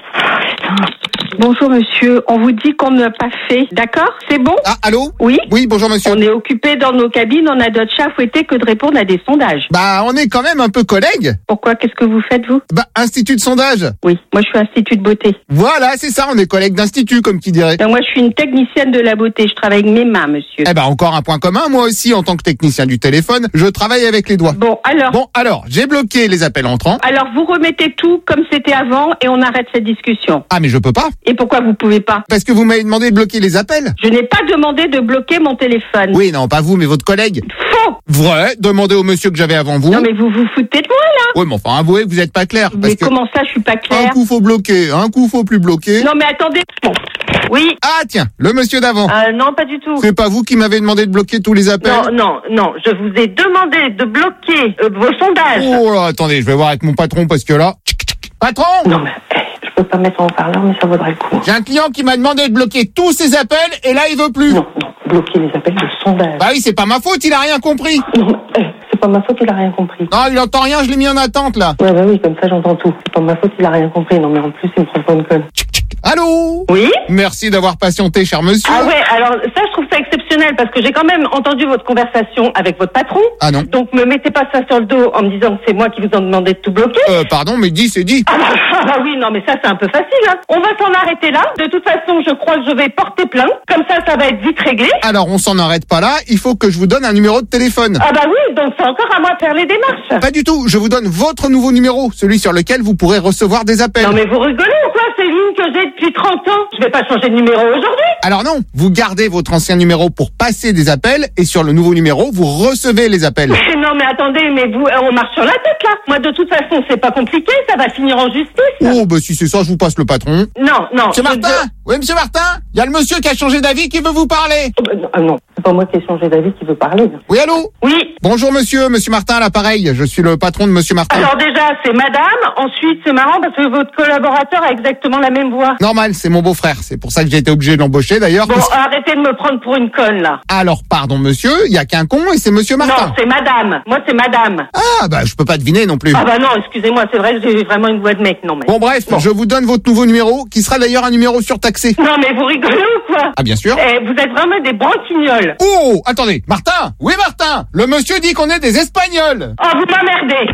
Bonjour monsieur, on vous dit qu'on n'a pas fait, d'accord? C'est bon? Ah, allô? Oui? Oui, bonjour monsieur. On est occupé dans nos cabines, on a d'autres chats à fouetter que de répondre à des sondages. Bah, on est quand même un peu collègues. Pourquoi? Qu'est-ce que vous faites, vous? Bah, institut de sondage. Oui, moi je suis institut de beauté. Voilà, c'est ça, on est collègues d'institut, comme qui dirait. Donc moi je suis une technicienne de la beauté, je travaille avec mes mains, monsieur. Eh ben, encore un point commun, moi aussi, en tant que technicien du téléphone, je travaille avec les doigts. Bon, alors? Bon, alors, j'ai bloqué les appels entrants. Alors vous remettez tout comme c'était avant et on arrête cette discussion. Ah, mais je peux pas. Et pourquoi vous pouvez pas? Parce que vous m'avez demandé de bloquer les appels. Je n'ai pas demandé de bloquer mon téléphone. Oui, non, pas vous, mais votre collègue. Faux! Vrai, demandez au monsieur que j'avais avant vous. Non mais vous vous foutez de moi là? Oui, mais enfin, avouez que vous êtes pas clair. Parce Mais que comment ça je suis pas un claire? coup faut bloquer, un coup faut plus bloquer. Non mais attendez. Bon. Oui. Ah, tiens, le monsieur d'avant. Euh, non, pas du tout. C'est pas vous qui m'avez demandé de bloquer tous les appels? Non, non, non. Je vous ai demandé de bloquer euh, vos sondages. Oh là, attendez, je vais voir avec mon patron parce que là... Patron! Non, mais eh, je peux pas mettre en haut-parleur, mais ça vaudrait le coup. J'ai un client qui m'a demandé de bloquer tous ses appels et là il veut plus. Non, non, bloquer les appels de sondage. Bah oui, c'est pas ma faute, il a rien compris. Non, mais, eh, c'est pas ma faute, il a rien compris. Non, il entend rien, je l'ai mis en attente là. Ouais, bah oui, comme ça j'entends tout. C'est pas ma faute, il a rien compris. Non, mais en plus, il me prend pour une conne. Allô? Oui? Merci d'avoir patienté, cher monsieur. Ah ouais, alors ça, je trouve ça exceptionnel parce que j'ai quand même entendu votre conversation avec votre patron. Ah non. Donc, me mettez pas ça sur le dos en me disant que c'est moi qui vous en demandé de tout bloquer. Euh, pardon, mais dit, c'est dit. Ah bah, ah bah oui, non, mais ça, c'est un peu facile, hein. On va s'en arrêter là. De toute façon, je crois que je vais porter plainte. Comme ça, ça va être vite réglé. Alors, on s'en arrête pas là, il faut que je vous donne un numéro de téléphone. Ah bah oui, donc c'est encore à moi de faire les démarches. Pas du tout, je vous donne votre nouveau numéro, celui sur lequel vous pourrez recevoir des appels. Non mais vous rigolez ou quoi? C'est ligne que j'ai depuis trente ans. Je vais pas changer de numéro aujourd'hui. Alors non, vous gardez votre ancien numéro pour passer des appels et sur le nouveau numéro, vous recevez les appels. Mais non mais attendez, mais vous, on marche sur la tête là. Moi de toute façon, c'est pas compliqué, ça va finir en justice. Oh bah si c'est ça, je vous passe le patron. Non, non. Monsieur Martin? Oui, monsieur Martin? Il y a le monsieur qui a changé d'avis qui veut vous parler. Oh, bah, non, ah non, c'est pas moi qui ai changé d'avis qui veut parler. Oui, allô? Oui. Bonjour monsieur, monsieur Martin à l'appareil, je suis le patron de monsieur Martin. Alors déjà, c'est madame, ensuite c'est marrant parce que votre collaborateur a exactement la même voix. Normal, c'est mon beau-frère, c'est pour ça que j'ai été obligé de l'embaucher d'ailleurs. Bon, parce... arrêtez de me prendre pour une conne là. Alors, pardon monsieur, il y a qu'un con et c'est monsieur Martin. Non, c'est madame. Moi, c'est madame. Ah bah je peux pas deviner non plus. Ah bah non, excusez-moi, c'est vrai que j'ai vraiment une voix de mec, non mais... Bon bref, bon. Je vous donne votre nouveau numéro, qui sera d'ailleurs un numéro surtaxé. Non mais vous rigolez ou quoi? Ah bien sûr. Eh, vous êtes vraiment des branquignoles. Oh, attendez, Martin. Oui Martin, le monsieur dit qu'on est des Espagnols. Oh, vous m'emmerdez.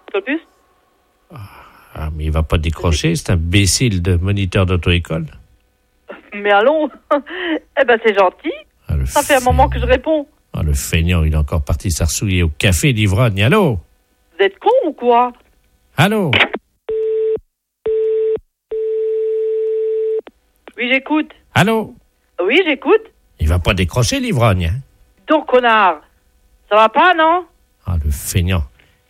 Pas plus. Ah, mais il va pas décrocher, c'est un imbécile de moniteur d'auto-école. Mais allons. Eh ben, c'est gentil. Ah, le Ça fait un moment que je réponds. Ah, le feignant, il est encore parti s'arsouiller au café d'ivrogne. Allô? Vous êtes con ou quoi? Allô? Oui, j'écoute. Allô? Oui, j'écoute. Il va pas décrocher l'ivrogne, hein? Donc, connard. Ça va pas, non? Ah, le feignant.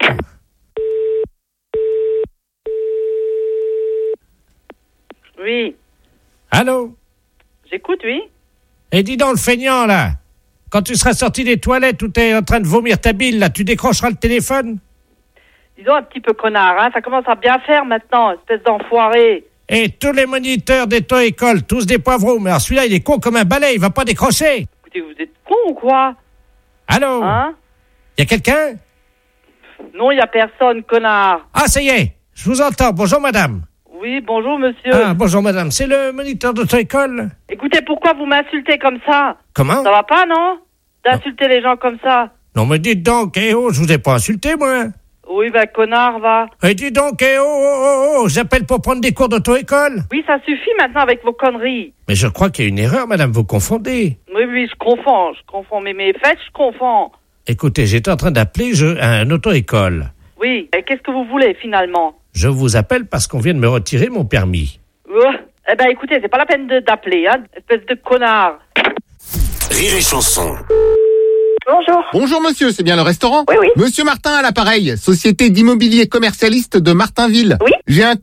Oui. Allô? J'écoute, oui. Et dis donc, le feignant, là, quand tu seras sorti des toilettes où t'es en train de vomir ta bile, là, tu décrocheras le téléphone? Dis donc un petit peu connard, hein. Ça commence à bien faire maintenant, espèce d'enfoiré. Et tous les moniteurs d'auto-école, tous des poivrons. Mais alors celui-là, il est con comme un balai, il va pas décrocher. Écoutez, vous êtes con ou quoi? Allô? Hein? Y a quelqu'un? Non, y a personne, connard. Ah, ça y est, je vous entends. Bonjour, madame. Oui, bonjour, monsieur. Ah, bonjour, madame. C'est le moniteur d'auto-école? Écoutez, pourquoi vous m'insultez comme ça? Comment? Ça va pas, non? D'insulter les gens comme ça. Non, mais dites donc, eh oh, je vous ai pas insulté, moi. Oui, bah, connard, va. Et dites donc, eh oh, oh, oh, oh, j'appelle pour prendre des cours d'auto-école. Oui, ça suffit maintenant avec vos conneries. Mais je crois qu'il y a une erreur, madame, vous confondez. Oui, oui, je confonds, je confonds. Mais mes fêtes, je confonds. Écoutez, j'étais en train d'appeler je, un auto-école. Oui, et qu'est-ce que vous voulez, finalement? Je vous appelle parce qu'on vient de me retirer mon permis. Euh, eh ben, écoutez, c'est pas la peine de, d'appeler, hein, espèce de connard. Rire et chanson. Bonjour. Bonjour monsieur, c'est bien le restaurant? Oui, oui. Monsieur Martin à l'appareil, société d'immobilier commercialiste de Martinville. Oui. J'ai un